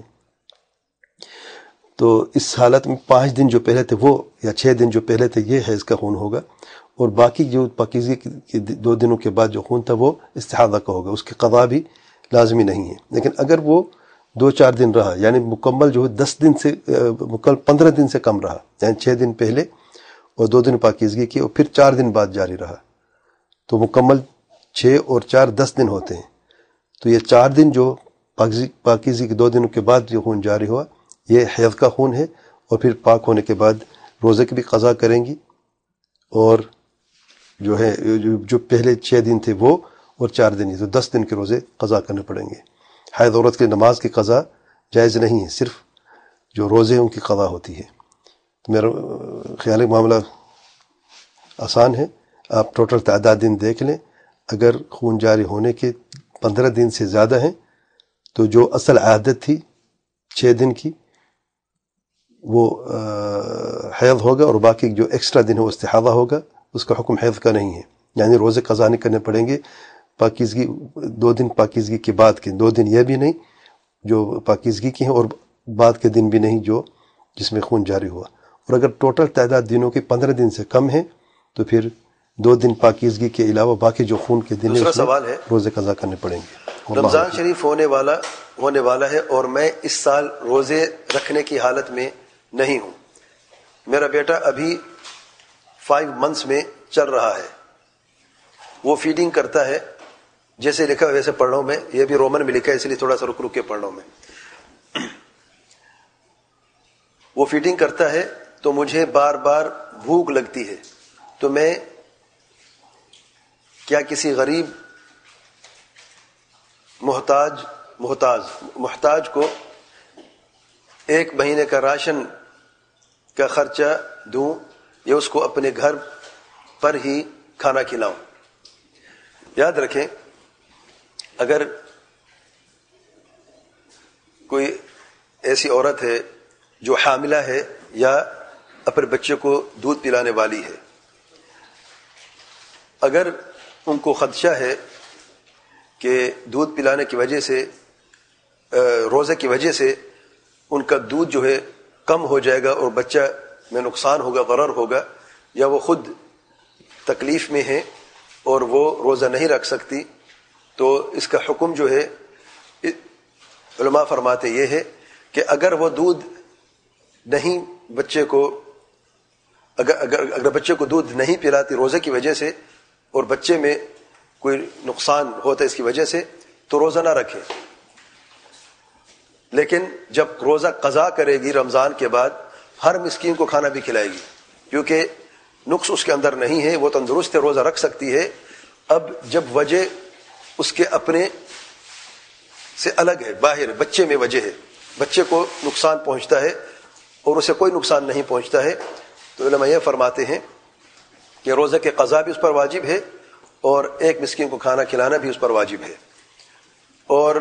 تو اس حالت میں پانچ دن جو پہلے تھے وہ یا چھ دن جو پہلے تھے یہ حیض کا خون ہوگا، اور باقی جو پاکیزگی کے دو دنوں کے بعد جو خون تھا وہ استحاضہ کا ہوگا، اس کی قضا بھی لازمی نہیں ہے. لیکن اگر وہ دو چار دن رہا، یعنی مکمل جو ہے دس دن سے مکمل پندرہ دن سے کم رہا، یعنی چھ دن پہلے اور دو دن پاکیزگی کی اور پھر چار دن بعد جاری رہا، تو مکمل چھ اور چار دس دن ہوتے ہیں. تو یہ چار دن جو پاکیزگی کے دو دنوں کے بعد جو خون جاری ہوا یہ حیض کا خون ہے، اور پھر پاک ہونے کے بعد روزے کی بھی قضا کریں گی، اور جو ہے جو پہلے چھ دن تھے وہ اور چار دن ہی تو دس دن کے روزے قضا کرنے پڑیں گے. حائض عورت کی نماز کی قضا جائز نہیں ہے، صرف جو روزے ان کی قضا ہوتی ہے. تو میرا خیال ہے معاملہ آسان ہے، آپ ٹوٹل تعداد دن دیکھ لیں. اگر خون جاری ہونے کے پندرہ دن سے زیادہ ہیں تو جو اصل عادت تھی چھ دن کی وہ حیض ہوگا، اور باقی جو ایکسٹرا دن ہے وہ استحاضہ ہوگا، اس کا حکم حیض کا نہیں ہے. یعنی روزے قضا نہیں کرنے پڑیں گے پاکیزگی دو دن پاکیزگی کے بعد کے، دو دن یہ بھی نہیں جو پاکیزگی کی ہیں اور بعد کے دن بھی نہیں جو جس میں خون جاری ہوا. اور اگر ٹوٹل تعداد دنوں کے پندرہ دن سے کم ہیں تو پھر دو دن پاکیزگی کے علاوہ باقی جو خون کے دن
دوسرا سوال ہے
روزے قضا کرنے پڑیں گے.
رمضان شریف ہونے والا ہونے والا ہے اور میں اس سال روزے رکھنے کی حالت میں نہیں ہوں. میرا بیٹا ابھی فائیو منتھس میں چل رہا ہے، وہ فیڈنگ کرتا ہے، جیسے لکھا ویسے پڑھ رہا ہوں میں، یہ بھی رومن میں لکھا ہے اس لیے تھوڑا سا رک رک کے پڑھ رہا ہوں میں. وہ فیڈنگ کرتا ہے تو مجھے بار بار بھوک لگتی ہے، تو میں کیا کسی غریب محتاج محتاج محتاج کو ایک مہینے کا راشن کا خرچہ دوں یا اس کو اپنے گھر پر ہی کھانا کھلاؤں؟ یاد رکھیں، اگر کوئی ایسی عورت ہے جو حاملہ ہے یا اپنے بچے کو دودھ پلانے والی ہے، اگر ان کو خدشہ ہے کہ دودھ پلانے کی وجہ سے روزے کی وجہ سے ان کا دودھ جو ہے کم ہو جائے گا اور بچہ میں نقصان ہوگا، ضرر ہوگا، یا وہ خود تکلیف میں ہے اور وہ روزہ نہیں رکھ سکتی، تو اس کا حکم جو ہے علماء فرماتے یہ ہے کہ اگر وہ دودھ نہیں بچے کو اگر اگر اگر بچے کو دودھ نہیں پلاتی روزے کی وجہ سے اور بچے میں کوئی نقصان ہوتا ہے اس کی وجہ سے تو روزہ نہ رکھے. لیکن جب روزہ قضا کرے گی رمضان کے بعد ہر مسکین کو کھانا بھی کھلائے گی، کیونکہ نقص اس کے اندر نہیں ہے، وہ تندرست ہے، روزہ رکھ سکتی ہے. اب جب وجہ اس کے اپنے سے الگ ہے، باہر ہے، بچے میں وجہ ہے، بچے کو نقصان پہنچتا ہے اور اسے کوئی نقصان نہیں پہنچتا ہے، تو علماء یہ فرماتے ہیں کہ روزہ کے قضا بھی اس پر واجب ہے اور ایک مسکین کو کھانا کھلانا بھی اس پر واجب ہے. اور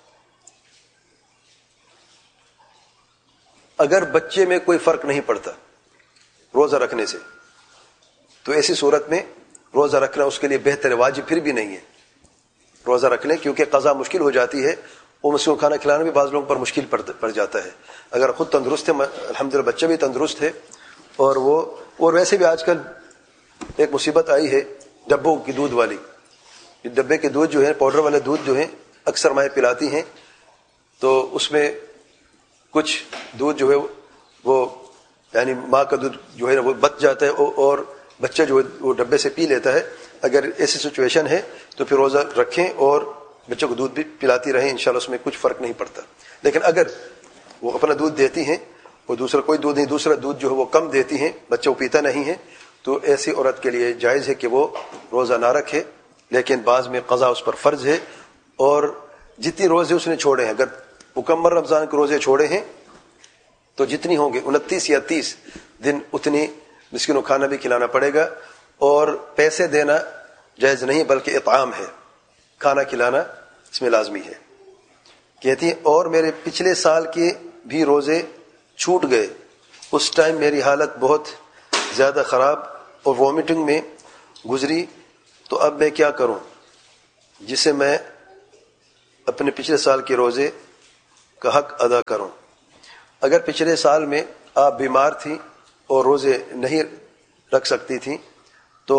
اگر بچے میں کوئی فرق نہیں پڑتا روزہ رکھنے سے تو ایسی صورت میں روزہ رکھنا اس کے لیے بہتر ہے، واجب پھر بھی نہیں ہے. روزہ رکھ لیں کیونکہ قضا مشکل ہو جاتی ہے، وہ مسکین کو کھانا کھلانا بھی بعض لوگوں پر مشکل پڑ جاتا ہے. اگر خود تندرست ہے، الحمدللہ بچہ بھی تندرست ہے، اور وہ اور ویسے بھی آج کل ایک مصیبت آئی ہے ڈبوں کی دودھ والی، ڈبے کے دودھ جو ہے پاؤڈر والے دودھ جو ہیں اکثر مائیں پلاتی ہیں، تو اس میں کچھ دودھ جو ہے وہ یعنی ماں کا دودھ جو ہے وہ بچ جاتا ہے اور بچہ جو ہے وہ ڈبے سے پی لیتا ہے. اگر ایسی سچویشن ہے تو پھر روزہ رکھیں اور بچوں کو دودھ بھی پلاتی رہیں، انشاءاللہ اس میں کچھ فرق نہیں پڑتا. لیکن اگر وہ اپنا دودھ دیتی ہیں اور دوسرا کوئی دودھ نہیں، دوسرا دودھ جو ہے وہ کم دیتی ہیں، بچہ وہ پیتا نہیں ہے، تو ایسی عورت کے لیے جائز ہے کہ وہ روزہ نہ رکھے. لیکن بعض میں قضا اس پر فرض ہے، اور جتنی روزے اس نے چھوڑے ہیں، اگر مکمل رمضان کے روزے چھوڑے ہیں تو جتنی ہوں گے انتیس یا تیس دن اتنی مسکینوں کو کھانا بھی کھلانا پڑے گا. اور پیسے دینا جائز نہیں بلکہ اطعام ہے، کھانا کھلانا اس میں لازمی ہے. کہتی ہیں اور میرے پچھلے سال کے بھی روزے چھوٹ گئے، اس ٹائم میری حالت بہت زیادہ خراب اور وومٹنگ میں گزری،
تو اب میں کیا کروں جسے میں اپنے پچھلے سال کے روزے کا حق ادا کروں؟ اگر پچھلے سال میں آپ بیمار تھیں اور روزے نہیں رکھ سکتی تھیں تو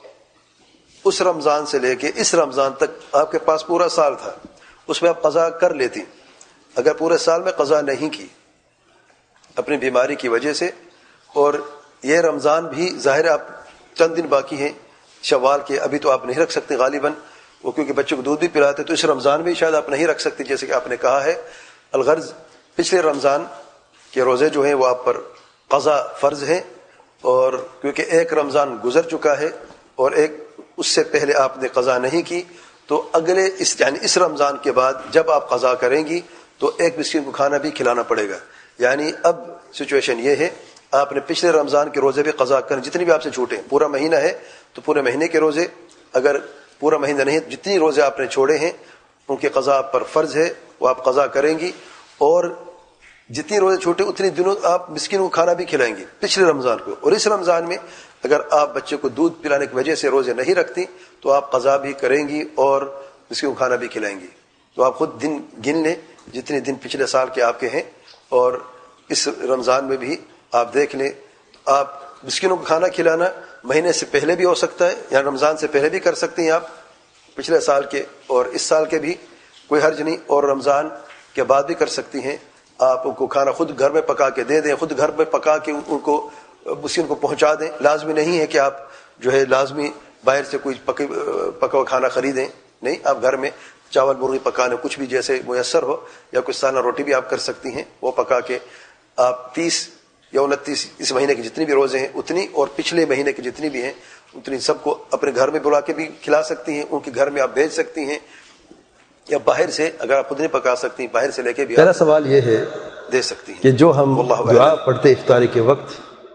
اس رمضان سے لے کے اس رمضان تک آپ کے پاس پورا سال تھا، اس میں آپ قضا کر لیتی۔ اگر پورے سال میں قضا نہیں کی اپنی بیماری کی وجہ سے، اور یہ رمضان بھی ظاہر آپ چند دن باقی ہیں شوال کے، ابھی تو آپ نہیں رکھ سکتے غالباً، وہ کیونکہ بچوں کو دودھ بھی پلاتے تو اس رمضان میں شاید آپ نہیں رکھ سکتے جیسے کہ آپ نے کہا ہے۔ الغرض پچھلے رمضان کے روزے جو ہیں وہ آپ پر قضا فرض ہیں، اور کیونکہ ایک رمضان گزر چکا ہے اور ایک اس سے پہلے آپ نے قضا نہیں کی، تو اگلے اس یعنی اس رمضان کے بعد جب آپ قضا کریں گی تو ایک مسکین کو کھانا بھی کھلانا پڑے گا۔ یعنی اب سچویشن یہ ہے، آپ نے پچھلے رمضان کے روزے بھی قضا کریں، جتنے بھی آپ سے چھوٹے، پورا مہینہ ہے تو پورے مہینے کے روزے، اگر پورا مہینہ نہیں جتنی روزے آپ نے چھوڑے ہیں ان کے قضا آپ پر فرض ہے، وہ آپ قضا کریں گی، اور جتنی روزے چھوٹے اتنی دنوں آپ مسکین کو کھانا بھی کھلائیں گی پچھلے رمضان کو۔ اور اس رمضان میں اگر آپ بچے کو دودھ پلانے کی وجہ سے روزے نہیں رکھتی تو آپ قضا بھی کریں گی اور مسکین کو کھانا بھی کھلائیں گی۔ تو آپ خود دن گن لیں جتنے دن پچھلے سال کے آپ کے ہیں، اور اس رمضان میں بھی آپ دیکھ لیں، آپ مسکینوں کو کھانا کھلانا مہینے سے پہلے بھی ہو سکتا ہے، یا رمضان سے پہلے بھی کر سکتے ہیں آپ پچھلے سال کے، اور اس سال کے بھی کوئی حرج نہیں، اور رمضان کے بعد بھی کر سکتی ہیں۔ آپ ان کو کھانا خود گھر میں پکا کے دے دیں، خود گھر میں پکا کے ان کو مسکین کو پہنچا دیں۔ لازمی نہیں ہے کہ آپ جو ہے لازمی باہر سے کوئی پکا پکا کھانا خریدیں، نہیں، آپ گھر میں چاول مرغی پکانے کچھ بھی جیسے میسر ہو، یا کچھ سالہ روٹی بھی آپ کر سکتی ہیں، وہ پکا کے آپ تیس یا انتیس اس مہینے کے جتنی بھی روزے ہیں اتنی، اور پچھلے مہینے کے جتنی بھی ہیں اتنی سب کو اپنے گھر میں بلا کے بھی کھلا سکتی ہیں، ان کے گھر میں آپ بھیج سکتی ہیں، یا باہر سے اگر آپ خود نہیں پکا سکتی ہیں باہر سے لے کے بھی
پہلا سوال یہ ہے
دے سکتی ہیں
کہ جو ہم
واللہ
دعا
اعلم۔
پڑھتے افطاری کے وقت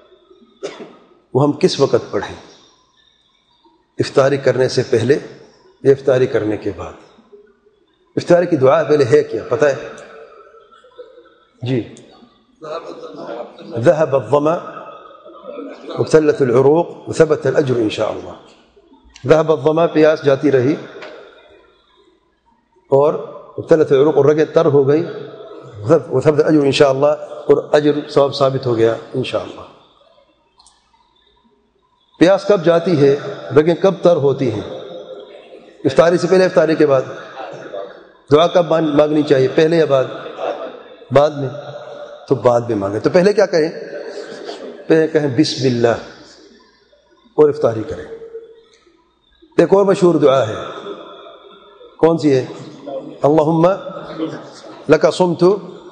وہ ہم کس وقت پڑھیں؟ افطاری کرنے سے پہلے یا افطاری کرنے کے بعد؟ افطاری کی دعا پہلے ہے کیا پتہ ہے؟ جی، ذهب الظما وابتلت العروق وثبت الاجر ان شاء اللہ۔ ذهب الظما پیاس جاتی رہی اور ابتلت العروق اور رگیں تر ہو گئی، وثبت الاجر ان شاء اللہ، اور اجر ثواب ثابت ہو گیا ان شاء اللہ۔ پیاس کب جاتی ہے، رگیں کب تر ہوتی ہیں؟ افطاری سے پہلے افطاری کے بعد؟ دعا کب مانگنی چاہیے، پہلے یا بعد؟ بعد میں، تو بعد میں مانگیں۔ تو پہلے کیا کہیں؟ پہلے کہیں بسم اللہ اور افطاری کریں۔ ایک اور مشہور دعا ہے، کون سی ہے؟ اللہم لک صمت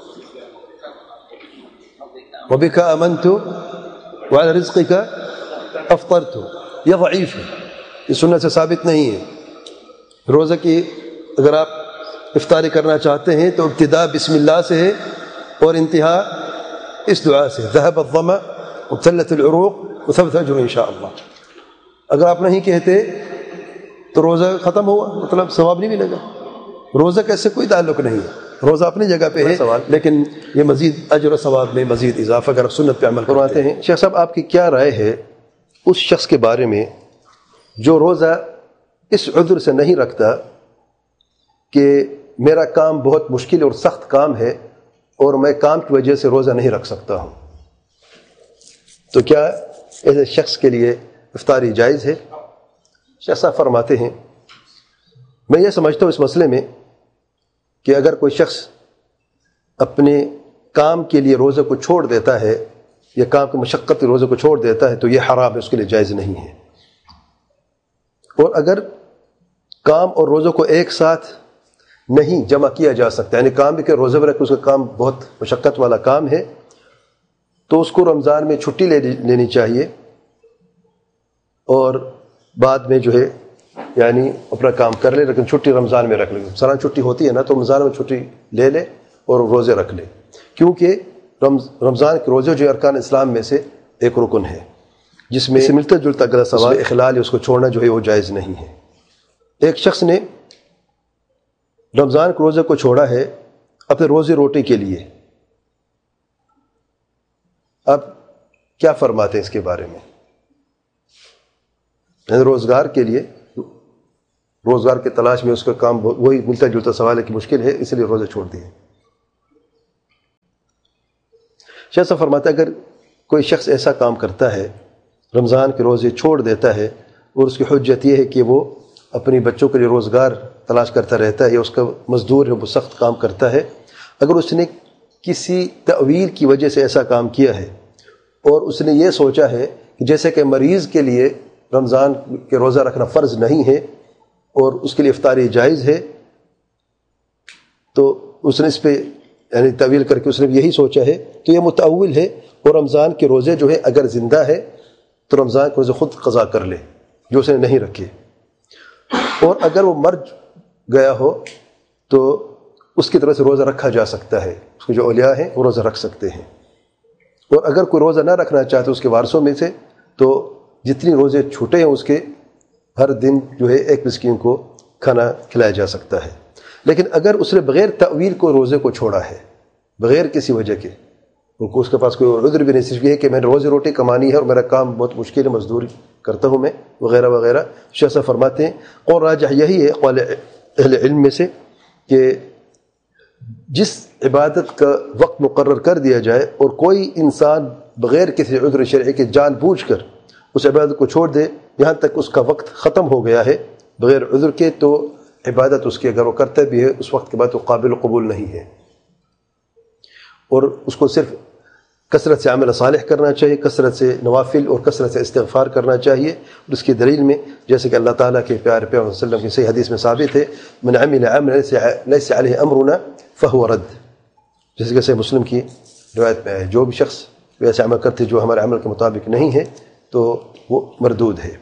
وبک آمنت وعلی رزقک افطرت۔ یہ ضعیف ہے، یہ سنت سے ثابت نہیں ہے۔ روزہ کی اگر آپ افطاری کرنا چاہتے ہیں تو ابتدا بسم اللہ سے ہے اور انتہا اس دعا سے، ذهب الظما وابتلت العروق وثبت الاجر ان شاء اللہ۔ اگر آپ نہیں کہتے تو روزہ ختم ہوا، مطلب ثواب نہیں ملے گا۔ روزہ کا اس سے کوئی تعلق نہیں ہے، روزہ اپنی جگہ پہ ہے، لیکن یہ مزید اجر و ثواب میں مزید اضافہ اگر آپ سنت پہ عمل کرواتے ہیں۔
شیخ صاحب آپ کی کیا رائے ہے اس شخص کے بارے میں جو روزہ اس عذر سے نہیں رکھتا کہ میرا کام بہت مشکل اور سخت کام ہے اور میں کام کی وجہ سے روزہ نہیں رکھ سکتا ہوں، تو کیا ایسے شخص کے لیے افطاری جائز ہے؟ شیخ صاحب فرماتے ہیں، میں یہ سمجھتا ہوں اس مسئلے میں کہ اگر کوئی شخص اپنے کام کے لیے روزے کو چھوڑ دیتا ہے یا کام کی مشقت روزے کو چھوڑ دیتا ہے تو یہ حرام ہے، اس کے لیے جائز نہیں ہے۔ اور اگر کام اور روزوں کو ایک ساتھ نہیں جمع کیا جا سکتا، یعنی کام بھی کہ روزے میں اس کا کام بہت مشقت والا کام ہے تو اس کو رمضان میں چھٹی لے لینی چاہیے، اور بعد میں جو ہے یعنی اپنا کام کر لے، لیکن چھٹی رمضان میں رکھ لے۔ سالانہ چھٹی ہوتی ہے نا، تو رمضان میں چھٹی لے لے اور روزے رکھ لے، کیونکہ رمضان کے روزے جو ارکان اسلام میں سے ایک رکن ہے جس میں ملتا جلتا اگلا سوال اخلال ہے، اس کو چھوڑنا جو ہے وہ جائز نہیں ہے۔ ایک شخص نے رمضان کے روزے کو چھوڑا ہے اپنے روزی روٹی کے لیے، اب کیا فرماتے ہیں اس کے بارے میں؟ روزگار کے لیے
روزگار کی تلاش میں اس کا کام وہی ملتا جلتا سوال ہے کہ مشکل ہے، اس لیے روزے چھوڑ دیے۔ شیخ صاحب فرماتا ہے اگر کوئی شخص ایسا کام کرتا ہے، رمضان کے روزے چھوڑ دیتا ہے، اور اس کی حجت یہ ہے کہ وہ اپنی بچوں کے لیے روزگار تلاش کرتا رہتا ہے یا اس کا مزدور ہے وہ سخت کام کرتا ہے، اگر اس نے کسی تأویل کی وجہ سے ایسا کام کیا ہے اور اس نے یہ سوچا ہے کہ جیسے کہ مریض کے لیے رمضان کے روزہ رکھنا فرض نہیں ہے اور اس کے لیے افطاری جائز ہے، تو اس نے اس پہ یعنی تعویل کر کے اس نے یہی سوچا ہے تو یہ متأول ہے، اور رمضان کے روزے جو ہے اگر زندہ ہے تو رمضان کے روزے خود قضا کر لے جو اس نے نہیں رکھے، اور اگر وہ مر گیا ہو تو اس کی طرف سے روزہ رکھا جا سکتا ہے، اس کے جو اولیاء ہیں وہ روزہ رکھ سکتے ہیں، اور اگر کوئی روزہ نہ رکھنا چاہتے اس کے وارثوں میں سے تو جتنی روزے چھوٹے ہیں اس کے ہر دن جو ہے ایک مسکین کو کھانا کھلایا جا سکتا ہے۔ لیکن اگر اس نے بغیر تأویل کو روزے کو چھوڑا ہے، بغیر کسی وجہ کے، ان کو اس کے پاس کوئی عذر بھی نہیں، صرف یہ ہے کہ میں نے روزی روٹی کمانی ہے اور میرا کام بہت مشکل ہے، مزدوری کرتا ہوں میں وغیرہ وغیرہ، شیخ صاحب فرماتے ہیں اور راجح یہی ہے قول اہل علم میں سے کہ جس عبادت کا وقت مقرر کر دیا جائے اور کوئی انسان بغیر کسی عذر شرعی کے جان بوجھ کر اس عبادت کو چھوڑ دے یہاں تک اس کا وقت ختم ہو گیا ہے بغیر عذر کے، تو عبادت اس کی اگر وہ کرتا بھی ہے اس وقت کے بعد وہ قابل قبول نہیں ہے، اور اس کو صرف کثرت سے عمل صالح کرنا چاہیے، کثرت سے نوافل اور کثرت سے استغفار کرنا چاہیے، اور اس کی دلیل میں جیسے کہ اللہ تعالیٰ کے پیارے پیغمبر صلی اللہ علیہ وسلم کی صحیح حدیث میں ثابت ہے من عمل عملا لیس علیہ امرنا فہو رد، جیسے کہ صحیح مسلم کی روایت میں ہے جو بھی شخص ویسے عمل کرتے جو ہمارے عمل کے مطابق نہیں ہے تو وہ مردود ہے۔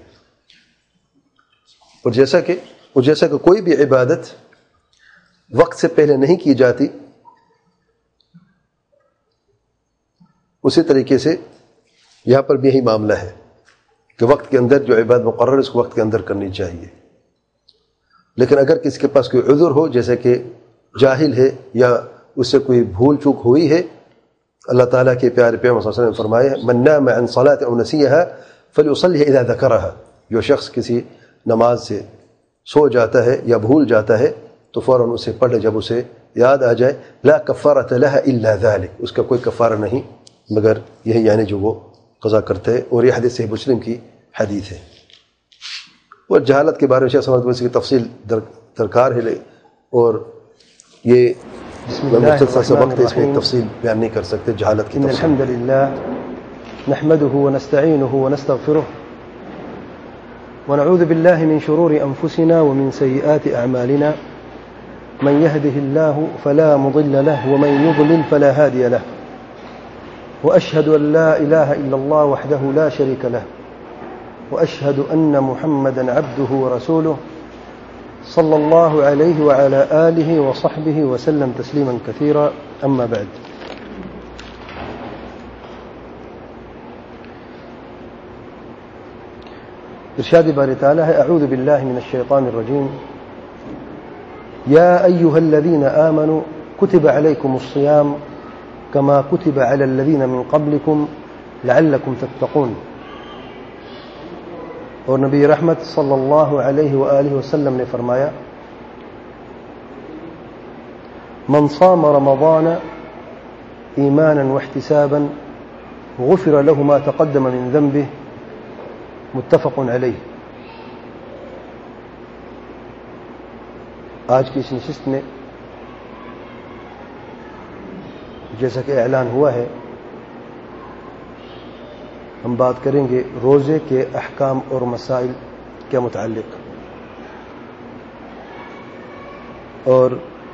اور جیسا کہ اور جیسا کہ کوئی بھی عبادت وقت سے پہلے نہیں کی جاتی، اسی طریقے سے یہاں پر بھی یہی معاملہ ہے کہ وقت کے اندر جو عبادت مقرر ہے اس کو وقت کے اندر کرنی چاہیے، لیکن اگر کسی کے پاس کوئی عذر ہو جیسے کہ جاہل ہے یا اس سے کوئی بھول چوک ہوئی ہے، اللہ تعالیٰ کے پیارے پیغمبر صلی اللہ علیہ وسلم نے فرمایا من نام عن صلاة او نسیها فلیصلیها اذا ذکرها، جو شخص کسی نماز سے سو جاتا ہے یا بھول جاتا ہے تو فوراً اسے پڑھے جب اسے یاد آ جائے، لا کفارۃ لها الا ذلك، اس کا کوئی کفارہ نہیں مگر یہی یعنی جو وہ قضا کرتے ہیں، اور یہ حدیث صحیح مسلم کی حدیث ہے۔ اور جہالت کے بارے میں شیخ صاحب کی تفصیل در درکار ہے، اور یہ مختصر سا وقت اس میں تفصیل بیان نہیں کر سکتے جہالت کی تفصیل۔
الحمد للہ نحمده ونستعینه ونستغفره ونعوذ بالله من شرور أنفسنا ومن سيئات أعمالنا من يهده الله فلا مضل له ومن يضلل فلا هادي له وأشهد أن لا إله إلا الله وحده لا شريك له وأشهد أن محمدا عبده ورسوله صلى الله عليه وعلى آله وصحبه وسلم تسليما كثيرا، أما بعد۔ ارشاد باری تعالی ہے اعوذ باللہ من الشیطان الرجیم یا ایها الذین آمنوا كتب عليكم الصيام كما كتب على الذين من قبلكم لعلكم تتقون، اور نبی رحمت صلی اللہ علیہ وآلہ وسلم نے فرمایا من صام رمضان ایمانا واحتسابا غفر له ما تقدم من ذنبه متفق علیہ۔ آج کی اس نشست میں جیسا کہ اعلان ہوا ہے ہم بات کریں گے روزے کے احکام اور مسائل کے متعلق، اور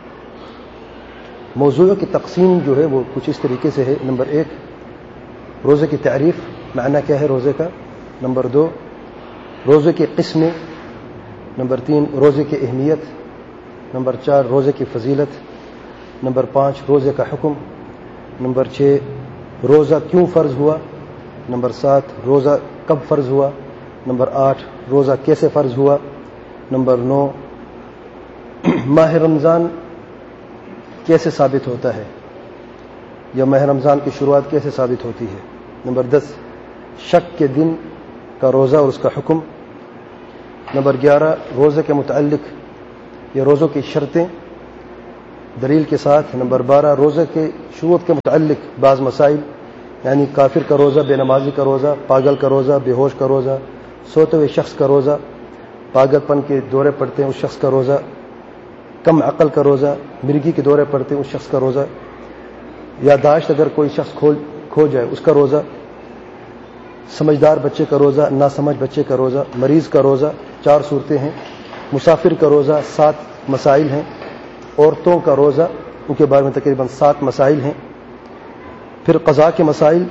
موضوع کی تقسیم جو ہے وہ کچھ اس طریقے سے ہے۔ نمبر ایک، روزے کی تعریف، معنی کیا ہے روزے کا۔ نمبر دو، روزے کی قسمیں۔ نمبر تین، روزے کی اہمیت۔ نمبر چار، روزے کی فضیلت۔ نمبر پانچ، روزے کا حکم۔ نمبر چھ، روزہ کیوں فرض ہوا۔ نمبر سات، روزہ کب فرض ہوا۔ نمبر آٹھ، روزہ کیسے فرض ہوا۔ نمبر نو، ماہ رمضان کیسے ثابت ہوتا ہے یا ماہ رمضان کی شروعات کیسے ثابت ہوتی ہے۔ نمبر دس، شک کے دن کا روزہ اور اس کا حکم۔ نمبر گیارہ روزے کے متعلق یا روزوں کی شرطیں دلیل کے ساتھ. نمبر بارہ روزے کے شروط کے متعلق بعض مسائل، یعنی کافر کا روزہ، بے نمازی کا روزہ، پاگل کا روزہ، بے ہوش کا روزہ، سوتے ہوئے شخص کا روزہ، پاگل پن کے دورے پڑتے ہیں اس شخص کا روزہ، کم عقل کا روزہ، مرگی کے دورے پڑتے ہیں اس شخص کا روزہ، یادداشت اگر کوئی شخص کھو کھو جائے اس کا روزہ، سمجھدار بچے کا روزہ، ناسمجھ بچے کا روزہ، مریض کا روزہ، چار صورتیں ہیں. مسافر کا روزہ سات مسائل ہیں. عورتوں کا روزہ ان کے بارے میں تقریباً سات مسائل ہیں. پھر قضاء کے مسائل.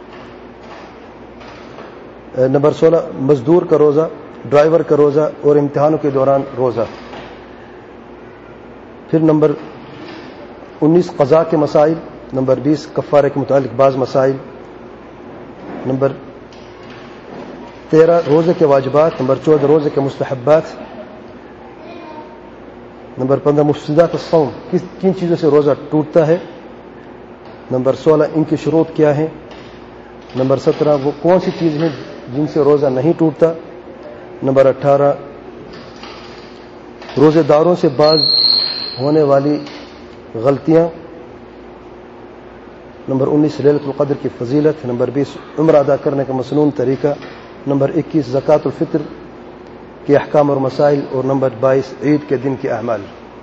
نمبر سولہ مزدور کا روزہ، ڈرائیور کا روزہ اور امتحانوں کے دوران روزہ. پھر نمبر انیس قضاء کے مسائل. نمبر بیس کفارے کے متعلق بعض مسائل. نمبر تیرہ روزے کے واجبات. نمبر چودہ روزے کے مستحبات. نمبر پندرہ مفسدات الصوم، کس کن چیزوں سے روزہ ٹوٹتا ہے. نمبر سولہ ان کی شروط کیا ہیں. نمبر سترہ وہ کون سی چیز ہیں جن سے روزہ نہیں ٹوٹتا. نمبر اٹھارہ روزے داروں سے بعض ہونے والی غلطیاں. نمبر انیس لیلۃ القدر کی فضیلت. نمبر بیس عمرہ ادا کرنے کا مسنون طریقہ. نمبر اکیس زکوٰۃ الفطر کے احکام اور مسائل. اور نمبر بائیس عید کے دن کے اعمال.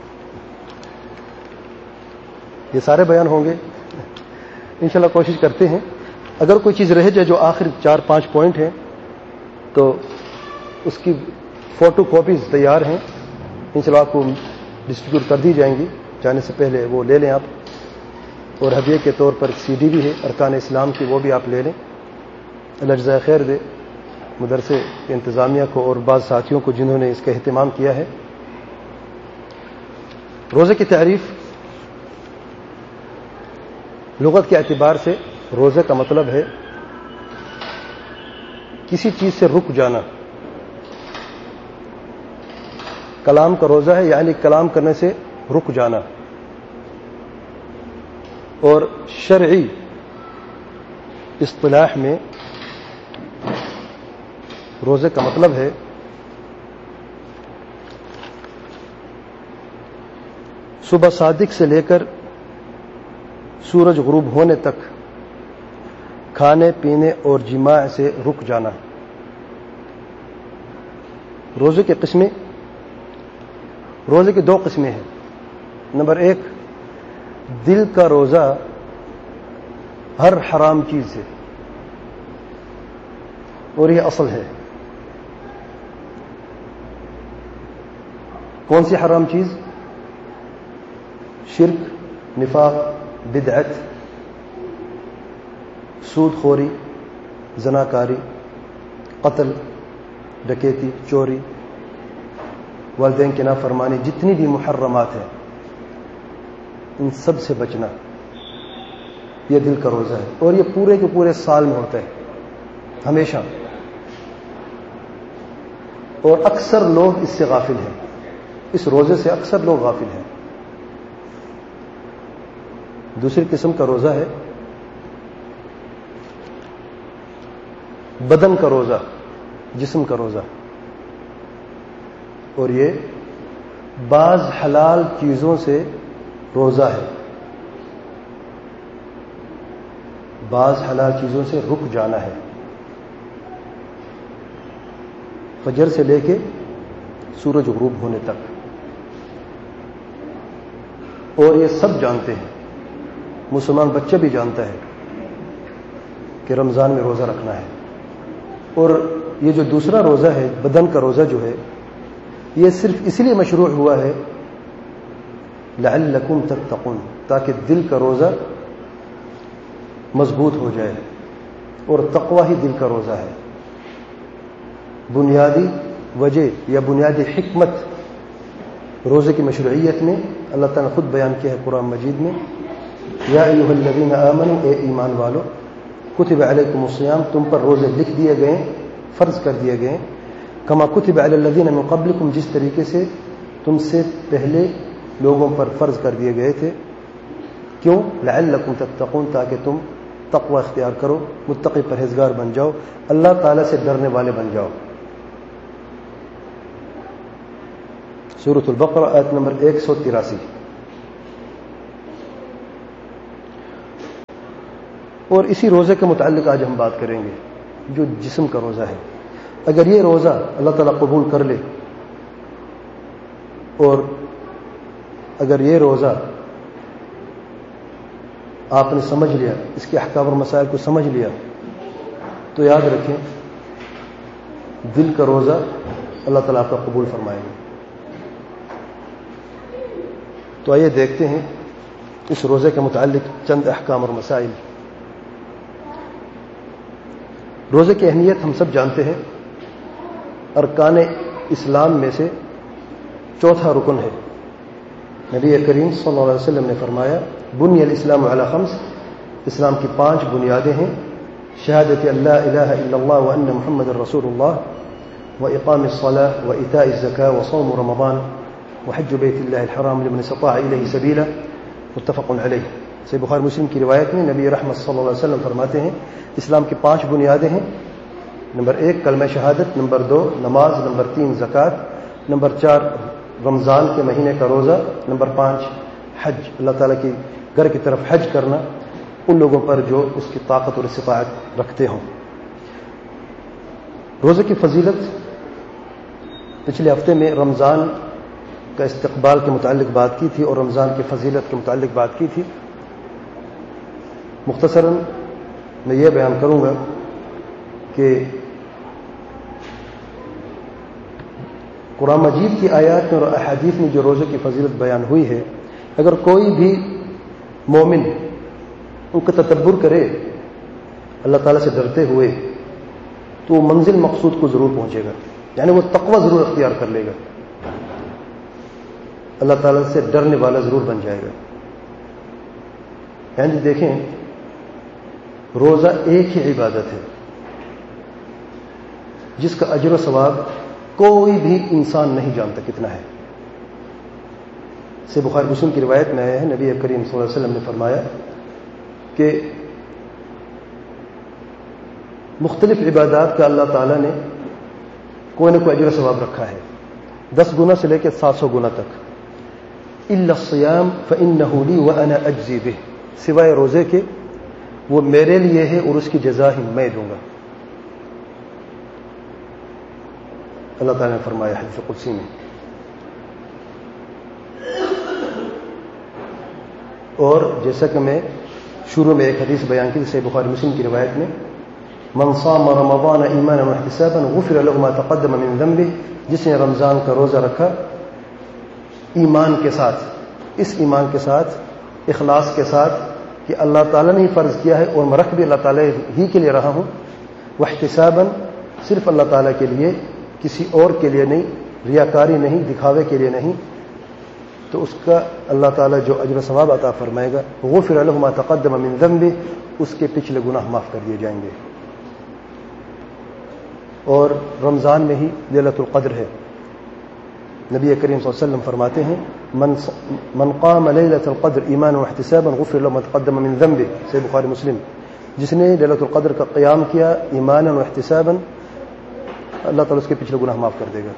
یہ سارے بیان ہوں گے انشاءاللہ. کوشش کرتے ہیں اگر کوئی چیز رہ جائے جو آخر چار پانچ پوائنٹ ہیں تو اس کی فوٹو کاپیز تیار ہیں انشاءاللہ آپ کو ڈسٹریبیوٹ کر دی جائیں گی. جانے سے پہلے وہ لے لیں آپ. اور ہدیے کے طور پر سی ڈی بھی ہے ارکان اسلام کی، وہ بھی آپ لے لیں. اللہ جزائے خیر دے مدرسے کے انتظامیہ کو اور بعض ساتھیوں کو جنہوں نے اس کا اہتمام کیا ہے. روزے کی تعریف لغت کے اعتبار سے روزے کا مطلب ہے کسی چیز سے رک جانا. کلام کا روزہ ہے یعنی کلام کرنے سے رک جانا. اور شرعی اصطلاح میں روزے کا مطلب ہے صبح صادق سے لے کر سورج غروب ہونے تک کھانے پینے اور جماع سے رک جانا. روزے کی قسمیں. روزے کی دو قسمیں ہیں. نمبر ایک دل کا روزہ ہر حرام چیز سے، اور یہ اصل ہے. کون سی حرام چیز؟ شرک، نفاق، بدعت، سود خوری، زناکاری، قتل، ڈکیتی، چوری، والدین کی نافرمانی، جتنی بھی محرمات ہیں ان سب سے بچنا. یہ دل کا روزہ ہے اور یہ پورے کے پورے سال میں ہوتا ہے ہمیشہ. اور اکثر لوگ اس سے غافل ہیں. اس روزے سے اکثر لوگ غافل ہیں. دوسری قسم کا روزہ ہے بدن کا روزہ، جسم کا روزہ. اور یہ بعض حلال چیزوں سے روزہ ہے. بعض حلال چیزوں سے رک جانا ہے. فجر سے لے کے سورج غروب ہونے تک. اور یہ سب جانتے ہیں، مسلمان بچہ بھی جانتا ہے کہ رمضان میں روزہ رکھنا ہے. اور یہ جو دوسرا روزہ ہے بدن کا روزہ جو ہے یہ صرف اس لیے مشروع ہوا ہے لعلکم تتقون، تاکہ دل کا روزہ مضبوط ہو جائے. اور تقوی ہی دل کا روزہ ہے. بنیادی وجہ یا بنیادی حکمت روزے کی مشروعیت میں اللہ تعالیٰ نے خود بیان کیا ہے قرآن مجید میں. یا ایھا الذین آمنوا، اے ایمان والو، کتب علیکم الصیام، تم پر روزے لکھ دیے گئے، فرض کر دیے گئے. کما کتب علی الذین من قبلکم، جس طریقے سے تم سے پہلے لوگوں پر فرض کر دیے گئے تھے. کیوں؟ لعلکم تتقون، تاکہ تم تقوی اختیار کرو، متقی پرہیزگار بن جاؤ، اللہ تعالیٰ سے ڈرنے والے بن جاؤ. سورۃ البقرہ آیت نمبر ایک سو تراسی. اور اسی روزے کے متعلق آج ہم بات کریں گے جو جسم کا روزہ ہے. اگر یہ روزہ اللہ تعالیٰ قبول کر لے اور اگر یہ روزہ آپ نے سمجھ لیا, اس کے احکام اور مسائل کو سمجھ لیا, تو یاد رکھیں دل کا روزہ اللہ تعالیٰ آپ کا قبول فرمائے گا. تو آئیے دیکھتے ہیں اس روزے کے متعلق چند احکام اور مسائل. روزے کی اہمیت ہم سب جانتے ہیں. ارکان اسلام میں سے چوتھا رکن ہے. نبی کریم صلی اللہ علیہ وسلم نے فرمایا بنی الاسلام علی خمس, اسلام کی پانچ بنیادیں ہیں. شہادت اللہ الہ الا اللہ وان محمد رسول اللہ واقام الصلاة وایتاء الزکاة وصوم رمضان وحج بیت اللہ الحرام لمن استطاع الیہ سبیلا, متفق علیہ. صحیح بخاری مسلم کی روایت میں نبی رحمت صلی اللہ علیہ وسلم فرماتے ہیں اسلام کی پانچ بنیادیں ہیں. نمبر ایک کلمہ شہادت, نمبر دو نماز, نمبر تین زکوٰۃ, نمبر چار رمضان کے مہینے کا روزہ, نمبر پانچ حج, اللہ تعالیٰ کی گھر کی طرف حج کرنا ان لوگوں پر جو اس کی طاقت اور استطاعت رکھتے ہوں. روزے کی فضیلت پچھلے ہفتے میں رمضان کا استقبال کے متعلق بات کی تھی اور رمضان کی فضیلت کے متعلق بات کی تھی. مختصراً میں یہ بیان کروں گا کہ قرآن مجید کی آیات میں اور احادیث میں جو روزے کی فضیلت بیان ہوئی ہے, اگر کوئی بھی مومن ان کا تدبر کرے اللہ تعالیٰ سے ڈرتے ہوئے تو وہ منزل مقصود کو ضرور پہنچے گا. یعنی وہ تقوی ضرور اختیار کر لے گا, اللہ تعالیٰ سے ڈرنے والا ضرور بن جائے گا. یعنی دیکھیں روزہ ایک ہی عبادت ہے جس کا اجر و ثواب کوئی بھی انسان نہیں جانتا کتنا ہے. سے بخاری مسلم کی روایت میں آیا ہے نبی کریم صلی اللہ علیہ وسلم نے فرمایا کہ مختلف عبادات کا اللہ تعالیٰ نے کوئی نہ کوئی اجر و ثواب رکھا ہے, دس گنا سے لے کے سات سو گنا تک. الا الصیام فانہ لی وانا اجزی بہ, سوائے روزے کے وہ میرے لیے ہے اور اس کی جزا ہی میں دوں گا. اللہ تعالیٰ نے فرمایا حدیث قدسی میں. اور جیسا کہ میں شروع میں ایک حدیث بیان کی صحیح بخاری مسلم کی روایت میں من صام رمضان ایمانا واحتسابا غفر له ما تقدم من ذنبه, جس نے رمضان کا روزہ رکھا ایمان کے ساتھ, اس ایمان کے ساتھ, اخلاص کے ساتھ کہ اللہ تعالیٰ نے ہی فرض کیا ہے اور میں رکھ بھی اللہ تعالیٰ ہی کے لیے رہا ہوں, واحتسابا صرف اللہ تعالیٰ کے لیے, کسی اور کے لیے نہیں, ریاکاری نہیں, دکھاوے کے لیے نہیں, تو اس کا اللہ تعالیٰ جو اجر و ثواب عطا فرمائے گا. غفر له ما تقدم من ذنبه, اس کے پچھلے گناہ معاف کر دیے جائیں گے. اور رمضان میں ہی لیلۃ القدر ہے. نبی کریم صلی اللہ علیہ وسلم فرماتے ہیں من من قام لیلۃ القدر ایمانا واحتسابا غفر له ما تقدم من ذنبه, صحیح بخاری مسلم. جس نے لیلۃ القدر کا قیام کیا ایمانا واحتسابا, اللہ تعالیٰ اس کے پچھلے گناہ معاف کر دے گا.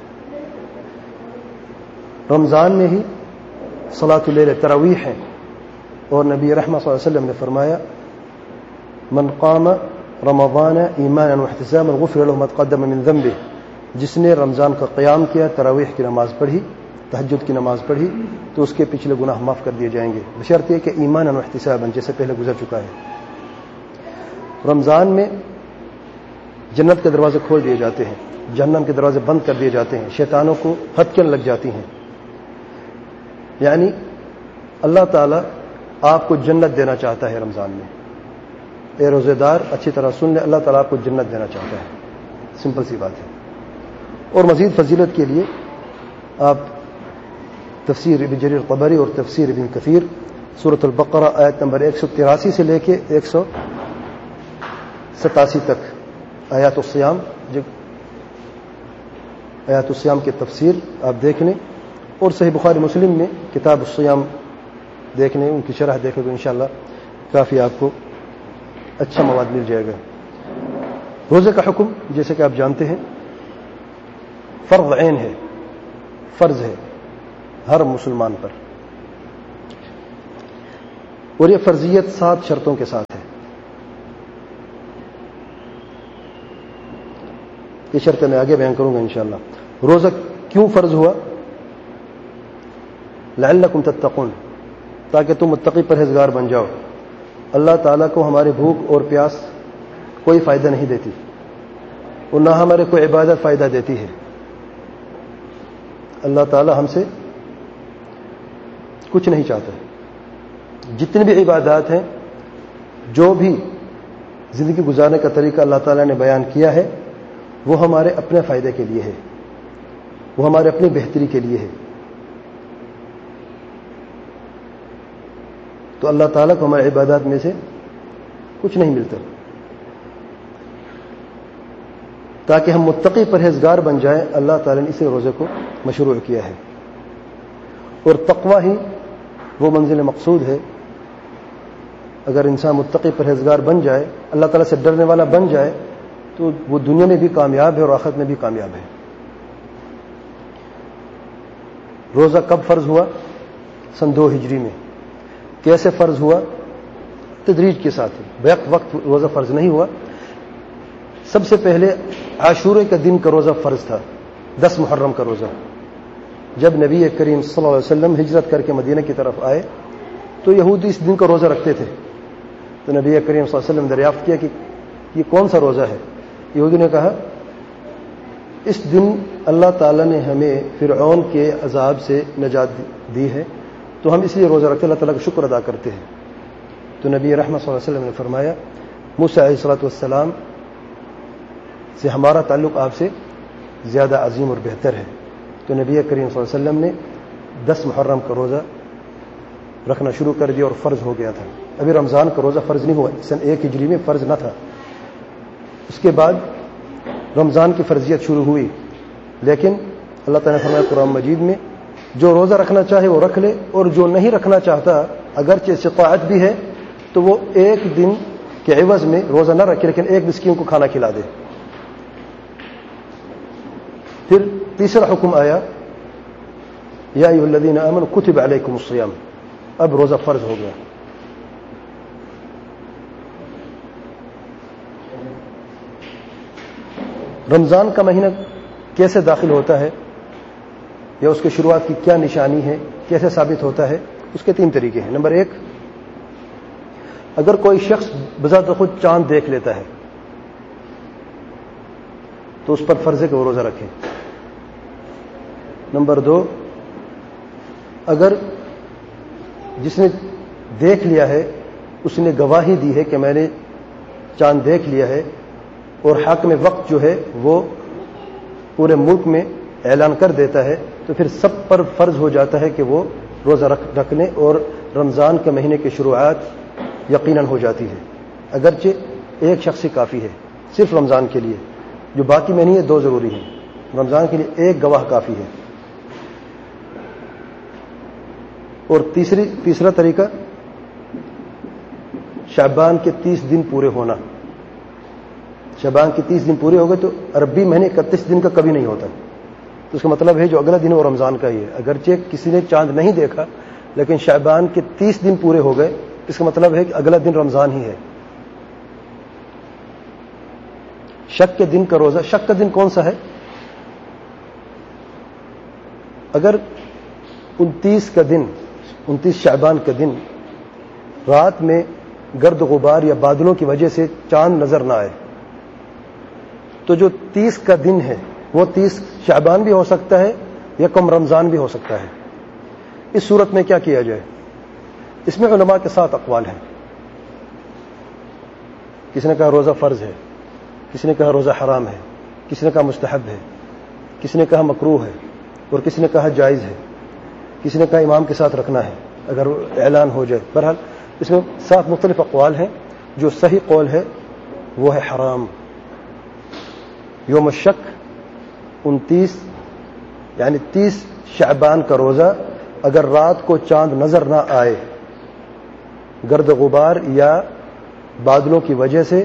رمضان میں ہی صلاۃ اللیل تراویح ہے, اور نبی رحمۃ صلی اللہ علیہ وسلم نے فرمایا من قام رمضان ایمانا واحتسابا غفر له ما تقدم من ذنبه, جس نے رمضان کا قیام کیا, تراویح کی نماز پڑھی, تہجد کی نماز پڑھی, تو اس کے پچھلے گناہ معاف کر دیے جائیں گے, بشرط یہ کہ ایمانا واحتسابا, جیسے پہلے گزر چکا ہے. رمضان میں جنت کے دروازے کھول دیے جاتے ہیں, جہنم کے دروازے بند کر دیے جاتے ہیں, شیطانوں کو ہتکیاں لگ جاتی ہیں. یعنی اللہ تعالیٰ آپ کو جنت دینا چاہتا ہے رمضان میں. اے روزے دار اچھی طرح سن لے, اللہ تعالیٰ آپ کو جنت دینا چاہتا ہے. سمپل سی بات ہے. اور مزید فضیلت کے لیے آپ تفسیر ابن جریر طبری اور تفسیر ابن کثیر سورۃ البقرہ آیت نمبر ایک سو تراسی سے لے کے ایک سو ستاسی تک آیات الصیام, جو آیات الصیام کی تفسیر آپ دیکھ لیں, اور صحیح بخاری مسلم میں کتاب الصیام دیکھ لیں, ان کی شرح دیکھیں تو انشاءاللہ کافی آپ کو اچھا مواد مل جائے گا. روزے کا حکم جیسے کہ آپ جانتے ہیں فرض عین ہے, فرض ہے. ہر مسلمان پر. اور یہ فرضیت سات شرطوں کے ساتھ ہے. یہ شرطیں میں آگے بیان کروں گا انشاءاللہ. روزہ کیوں فرض ہوا؟ لعلکم تتقون، تاکہ تم متقی پرہیزگار بن جاؤ. اللہ تعالیٰ کو ہماری بھوک اور پیاس کوئی فائدہ نہیں دیتی، اور نہ ہمارے کوئی عبادت فائدہ دیتی ہے. اللہ تعالیٰ ہم سے کچھ نہیں چاہتا. جتنی بھی عبادات ہیں، جو بھی زندگی گزارنے کا طریقہ اللہ تعالیٰ نے بیان کیا ہے، وہ ہمارے اپنے فائدے کے لیے ہے، وہ ہمارے اپنی بہتری کے لیے ہے. تو اللہ تعالیٰ کو ہمارے عبادات میں سے کچھ نہیں ملتا. تاکہ ہم متقی پرہیزگار بن جائیں، اللہ تعالیٰ نے اسے روزے کو مشروع کیا ہے. اور تقوی ہی وہ منزل مقصود ہے. اگر انسان متقی پرہیزگار بن جائے، اللہ تعالیٰ سے ڈرنے والا بن جائے، تو وہ دنیا میں بھی کامیاب ہے اور آخرت میں بھی کامیاب ہے. روزہ کب فرض ہوا؟ سن دو ہجری میں. کیسے فرض ہوا؟ تدریج کے ساتھ. بیک وقت روزہ فرض نہیں ہوا. سب سے پہلے عاشورے کا دن کا روزہ فرض تھا، دس محرم کا روزہ. جب نبی کریم صلی اللہ علیہ وسلم ہجرت کر کے مدینہ کی طرف آئے تو یہودی اس دن کا روزہ رکھتے تھے. تو نبی کریم صلی اللہ علیہ وسلم نے دریافت کیا کہ یہ کون سا روزہ ہے؟ یہودی نے کہا اس دن اللہ تعالیٰ نے ہمیں فرعون کے عذاب سے نجات دی ہے، تو ہم اس لیے روزہ رکھتے، اللہ تعالیٰ کا شکر ادا کرتے ہیں. تو نبی رحمت صلی اللہ علیہ وسلم نے فرمایا موسیٰ علیہ الصلوۃ والسلام سے ہمارا تعلق آپ سے زیادہ عظیم اور بہتر ہے. تو نبی کریم صلی اللہ علیہ وسلم نے دس محرم کا روزہ رکھنا شروع کر دیا اور فرض ہو گیا تھا. ابھی رمضان کا روزہ فرض نہیں ہوا، سن ایک ہجری میں فرض نہ تھا. اس کے بعد رمضان کی فرضیت شروع ہوئی. لیکن اللہ تعالیٰ نے فرمایا قرآن مجید میں جو روزہ رکھنا چاہے وہ رکھ لے، اور جو نہیں رکھنا چاہتا اگرچہ استطاعت بھی ہے تو وہ ایک دن کے عوض میں روزہ نہ رکھے لیکن ایک مسکین کو کھانا کھلا دے. پھر تیسرا حکم آیا یا ایھا الذین آمنوا کتب علیکم الصیام. اب روزہ فرض ہو گیا. رمضان کا مہینہ کیسے داخل ہوتا ہے یا اس کی شروعات کی کیا نشانی ہے، کیسے ثابت ہوتا ہے؟ اس کے تین طریقے ہیں. نمبر ایک، اگر کوئی شخص بذات خود چاند دیکھ لیتا ہے تو اس پر فرض ہے کہ وہ روزہ رکھے. نمبر دو، اگر جس نے دیکھ لیا ہے اس نے گواہی دی ہے کہ میں نے چاند دیکھ لیا ہے، اور حاکم وقت جو ہے وہ پورے ملک میں اعلان کر دیتا ہے، تو پھر سب پر فرض ہو جاتا ہے کہ وہ روزہ رکھ رکھ لیں، اور رمضان کے مہینے کی شروعات یقیناً ہو جاتی ہے. اگرچہ ایک شخص ہی کافی ہے صرف رمضان کے لیے، جو باقی میں نہیں ہے دو ضروری ہیں. رمضان کے لیے ایک گواہ کافی ہے. اور تیسری تیسرا طریقہ شعبان کے تیس دن پورے ہونا. شعبان کے تیس دن پورے ہو گئے تو عربی مہینے اکتیس دن کا کبھی نہیں ہوتا. تو اس کا مطلب ہے جو اگلا دن وہ رمضان کا ہی ہے. اگرچہ کسی نے چاند نہیں دیکھا لیکن شعبان کے تیس دن پورے ہو گئے، اس کا مطلب ہے کہ اگلا دن رمضان ہی ہے. شک کے دن کا روزہ، شک کا دن کون سا ہے؟ اگر انتیس کا دن، انتیس شعبان کا دن رات میں گرد غبار یا بادلوں کی وجہ سے چاند نظر نہ آئے تو جو تیس کا دن ہے وہ تیس شعبان بھی ہو سکتا ہے یا کم رمضان بھی ہو سکتا ہے. اس صورت میں کیا کیا جائے؟ اس میں علماء کے ساتھ اقوال ہیں. کسی نے کہا روزہ فرض ہے، کسی نے کہا روزہ حرام ہے، کسی نے کہا مستحب ہے، کسی نے کہا مکروہ ہے، اور کسی نے کہا جائز ہے، کسی نے کہا امام کے ساتھ رکھنا ہے اگر اعلان ہو جائے. بہرحال اس میں سات مختلف اقوال ہیں. جو صحیح قول ہے وہ ہے حرام. یوم الشک انتیس یعنی تیس شعبان کا روزہ اگر رات کو چاند نظر نہ آئے، گرد غبار یا بادلوں کی وجہ سے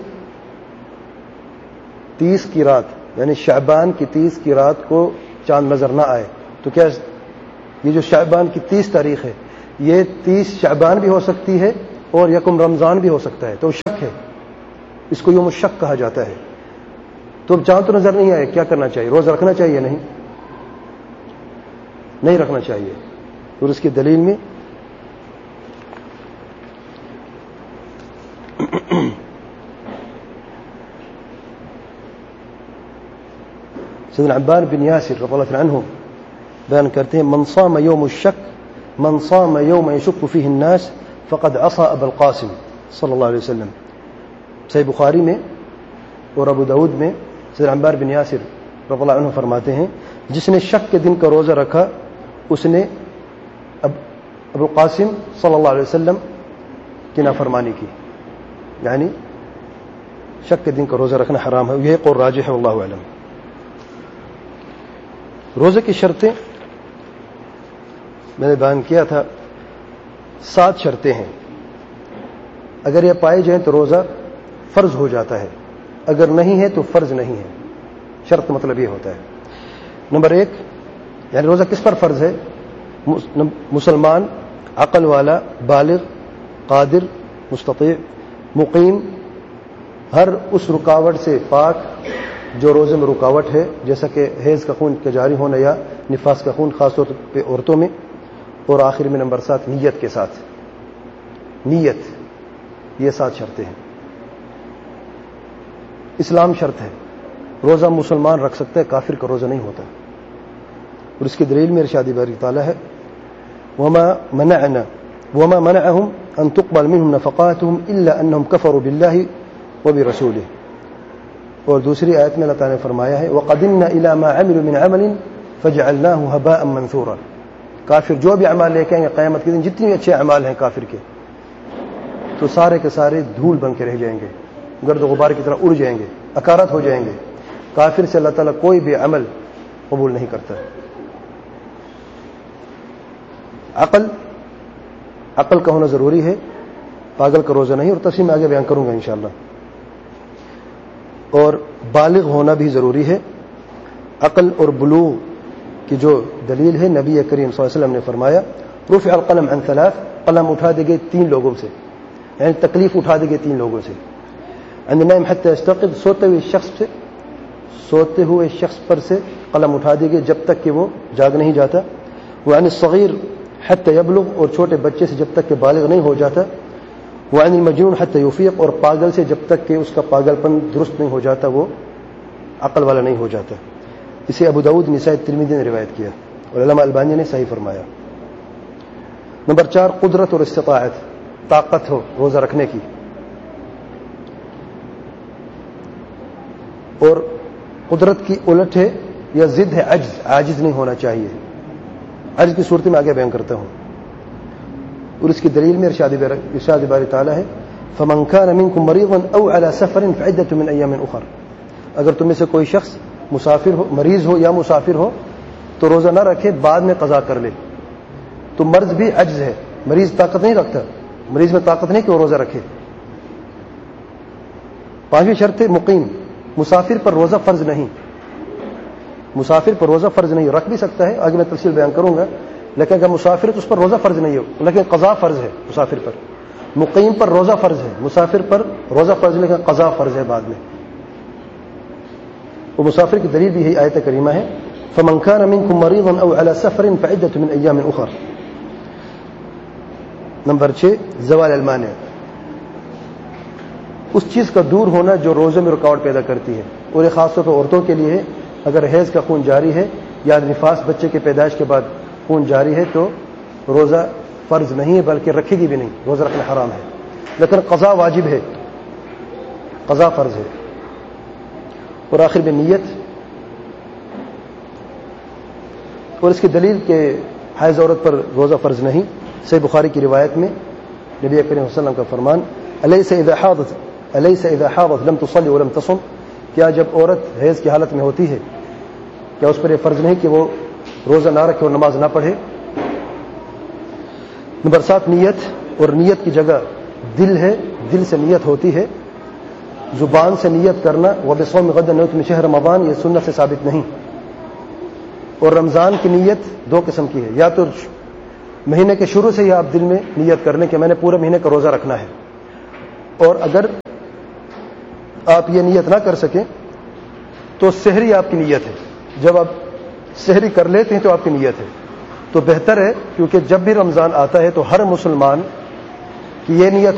تیس کی رات یعنی شعبان کی تیس کی رات کو چاند نظر نہ آئے تو کیا یہ جو شعبان کی تیس تاریخ ہے یہ تیس شعبان بھی ہو سکتی ہے اور یکم رمضان بھی ہو سکتا ہے، تو شک ہے، اس کو یوم الشک کہا جاتا ہے. تو اب چاند تو نظر نہیں آئے، کیا کرنا چاہیے؟ روزہ رکھنا چاہیے؟ نہیں نہیں رکھنا چاہیے. اور اس کی دلیل میں سیدنا عبان بن یاسر رضی اللہ عنہ بیان کرتے ہیں من صام یوم الشک من صام یوم یشک فیہ الناس فقد عصى ابا القاسم صلی اللہ علیہ وسلم. صحیح بخاری میں اور ابو داود میں سیدنا عبان بن یاسر رضی اللہ عنہ فرماتے ہیں جس نے شک کے دن کا روزہ رکھا اس نے ابو القاسم صلی اللہ علیہ وسلم کی نافرمانی کی، یعنی شک کے دن کا روزہ رکھنا حرام ہے. یہ قول راجح ہے واللہ اعلم. روزے کی شرطیں میں نے بیان کیا تھا، سات شرطیں ہیں. اگر یہ پائے جائیں تو روزہ فرض ہو جاتا ہے، اگر نہیں ہے تو فرض نہیں ہے. شرط مطلب یہ ہوتا ہے. نمبر ایک، یعنی روزہ کس پر فرض ہے؟ مسلمان، عقل والا، بالغ، قادر، مستطیع، مقیم، ہر اس رکاوٹ سے پاک جو روزے میں رکاوٹ ہے، جیسا کہ حیض کا خون کا جاری ہونا یا نفاس کا خون خاص طور پہ عورتوں میں. اور آخر میں نمبر سات، نیت کے ساتھ. نیت، یہ سات شرطیں ہیں. اسلام شرط ہے. روزہ مسلمان رکھ سکتا ہے، کافر کا روزہ نہیں ہوتا. اور اس کی دلیل میں ارشاد باری تعالیٰ ہے وما منعنا وما منعهم ان تقبل منهم نفقاتهم الا انهم كفروا بالله وبرسوله. اور دوسری آیت میں اللہ تعالیٰ نے فرمایا ہے وقدمنا الى ما عملوا من عمل فجعلناه هباء منثورا. کافر جو بھی اعمال لے کے آئیں گے قیامت کے دن، جتنے بھی اچھے اعمال ہیں کافر کے، تو سارے کے سارے دھول بن کے رہ جائیں گے، گرد و غبار کی طرح اڑ جائیں گے، اکارت ہو جائیں گے. کافر سے اللہ تعالیٰ کوئی بھی عمل قبول نہیں کرتا. عقل عقل کا ہونا ضروری ہے، پاگل کا روزہ نہیں، اور تفصیل میں آگے بیان کروں گا انشاءاللہ. اور بالغ ہونا بھی ضروری ہے. عقل اور بلوغ کی جو دلیل ہے، نبی کریم صلی اللہ علیہ وسلم نے فرمایا رفع القلم عن ثلاث، قلم اٹھا دے گئے تین لوگوں سے، یعنی تکلیف اٹھا دے گئے تین لوگوں سے. عن النائم حتى يستيقظ، سوتے ہوئے شخص سے سوتے ہوئے شخص پر سے قلم اٹھا دے گئے جب تک کہ وہ جاگ نہیں جاتا. وعن الصغير حتى يبلغ، اور چھوٹے بچے سے جب تک کہ بالغ نہیں ہو جاتا. وعن المجنون حتى يفيق، اور پاگل سے جب تک کہ اس کا پاگل پن درست نہیں ہو جاتا، وہ عقل والا نہیں ہو جاتا. اسے ابو داؤد، نسائی، ترمذی نے روایت کیا اور علامہ البانی نے صحیح فرمایا. نمبر چار، قدرت اور استطاعت، طاقت ہو روزہ رکھنے کی. اور قدرت کی الٹ ہے یا ضد ہے عجز، عاجز نہیں ہونا چاہیے. عجز کی صورت میں آگے بیان کرتا ہوں. اور اس کی دلیل میں ارشاد ارشاد باری تعالیٰ ہے فمن كان منكم مريضا او على سفر فعدة من ايام اخر. اگر تم میں سے کوئی شخص مسافر ہو، مریض ہو یا مسافر ہو تو روزہ نہ رکھے، بعد میں قضا کر لے. تو مرض بھی عجز ہے، مریض طاقت نہیں رکھتا، مریض میں طاقت نہیں کہ وہ روزہ رکھے. پانچویں شرط ہے مقیم، مسافر پر روزہ فرض نہیں. مسافر پر روزہ فرض نہیں، رکھ بھی سکتا ہے، آگے میں تفصیل بیان کروں گا. لیکن اگر مسافر تو اس پر روزہ فرض نہیں ہو، لیکن قضا فرض ہے مسافر پر. مقیم پر روزہ فرض ہے، مسافر پر روزہ فرض لیکن قضا فرض ہے بعد میں. وہ مسافر کی دلیل بھی یہی آیت کریمہ ہے فمن كان منكم مريضا او على سفر فعدة من ايام اخر. نمبر چھ، زوال المانع، اس چیز کا دور ہونا جو روزے میں رکاوٹ پیدا کرتی ہے. اور یہ خاص طور پر عورتوں کے لیے ہے. اگر حیض کا خون جاری ہے یا نفاس بچے کے پیدائش کے بعد خون جاری ہے تو روزہ فرض نہیں ہے، بلکہ رکھے گی بھی نہیں، روزہ رکھنا حرام ہے. لیکن قضا واجب ہے، قضا فرض ہے. اور آخر میں نیت. اور اس کی دلیل کہ حائض عورت پر روزہ فرض نہیں. صحیح بخاری کی روایت میں نبی کریم صلی اللہ علیہ وسلم کا فرمان الیس اذا حاضت الیس اذا حاضت لم تصلی ولم تصم، کیا جب عورت حیض کی حالت میں ہوتی ہے کیا اس پر یہ فرض نہیں کہ وہ روزہ نہ رکھے اور نماز نہ پڑھے. نمبر سات، نیت. اور نیت کی جگہ دل ہے، دل سے نیت ہوتی ہے. زبان سے نیت کرنا وبصوم غد نیت میں شہر رمضان، یہ سنت سے ثابت نہیں. اور رمضان کی نیت دو قسم کی ہے، یا تو مہینے کے شروع سے ہی آپ دل میں نیت کر لیں کہ میں نے پورے مہینے کا روزہ رکھنا ہے، اور اگر آپ یہ نیت نہ کر سکیں تو سحری آپ کی نیت ہے، جب آپ سحری کر لیتے ہیں تو آپ کی نیت ہے، تو بہتر ہے، کیونکہ جب بھی رمضان آتا ہے تو ہر مسلمان کی یہ نیت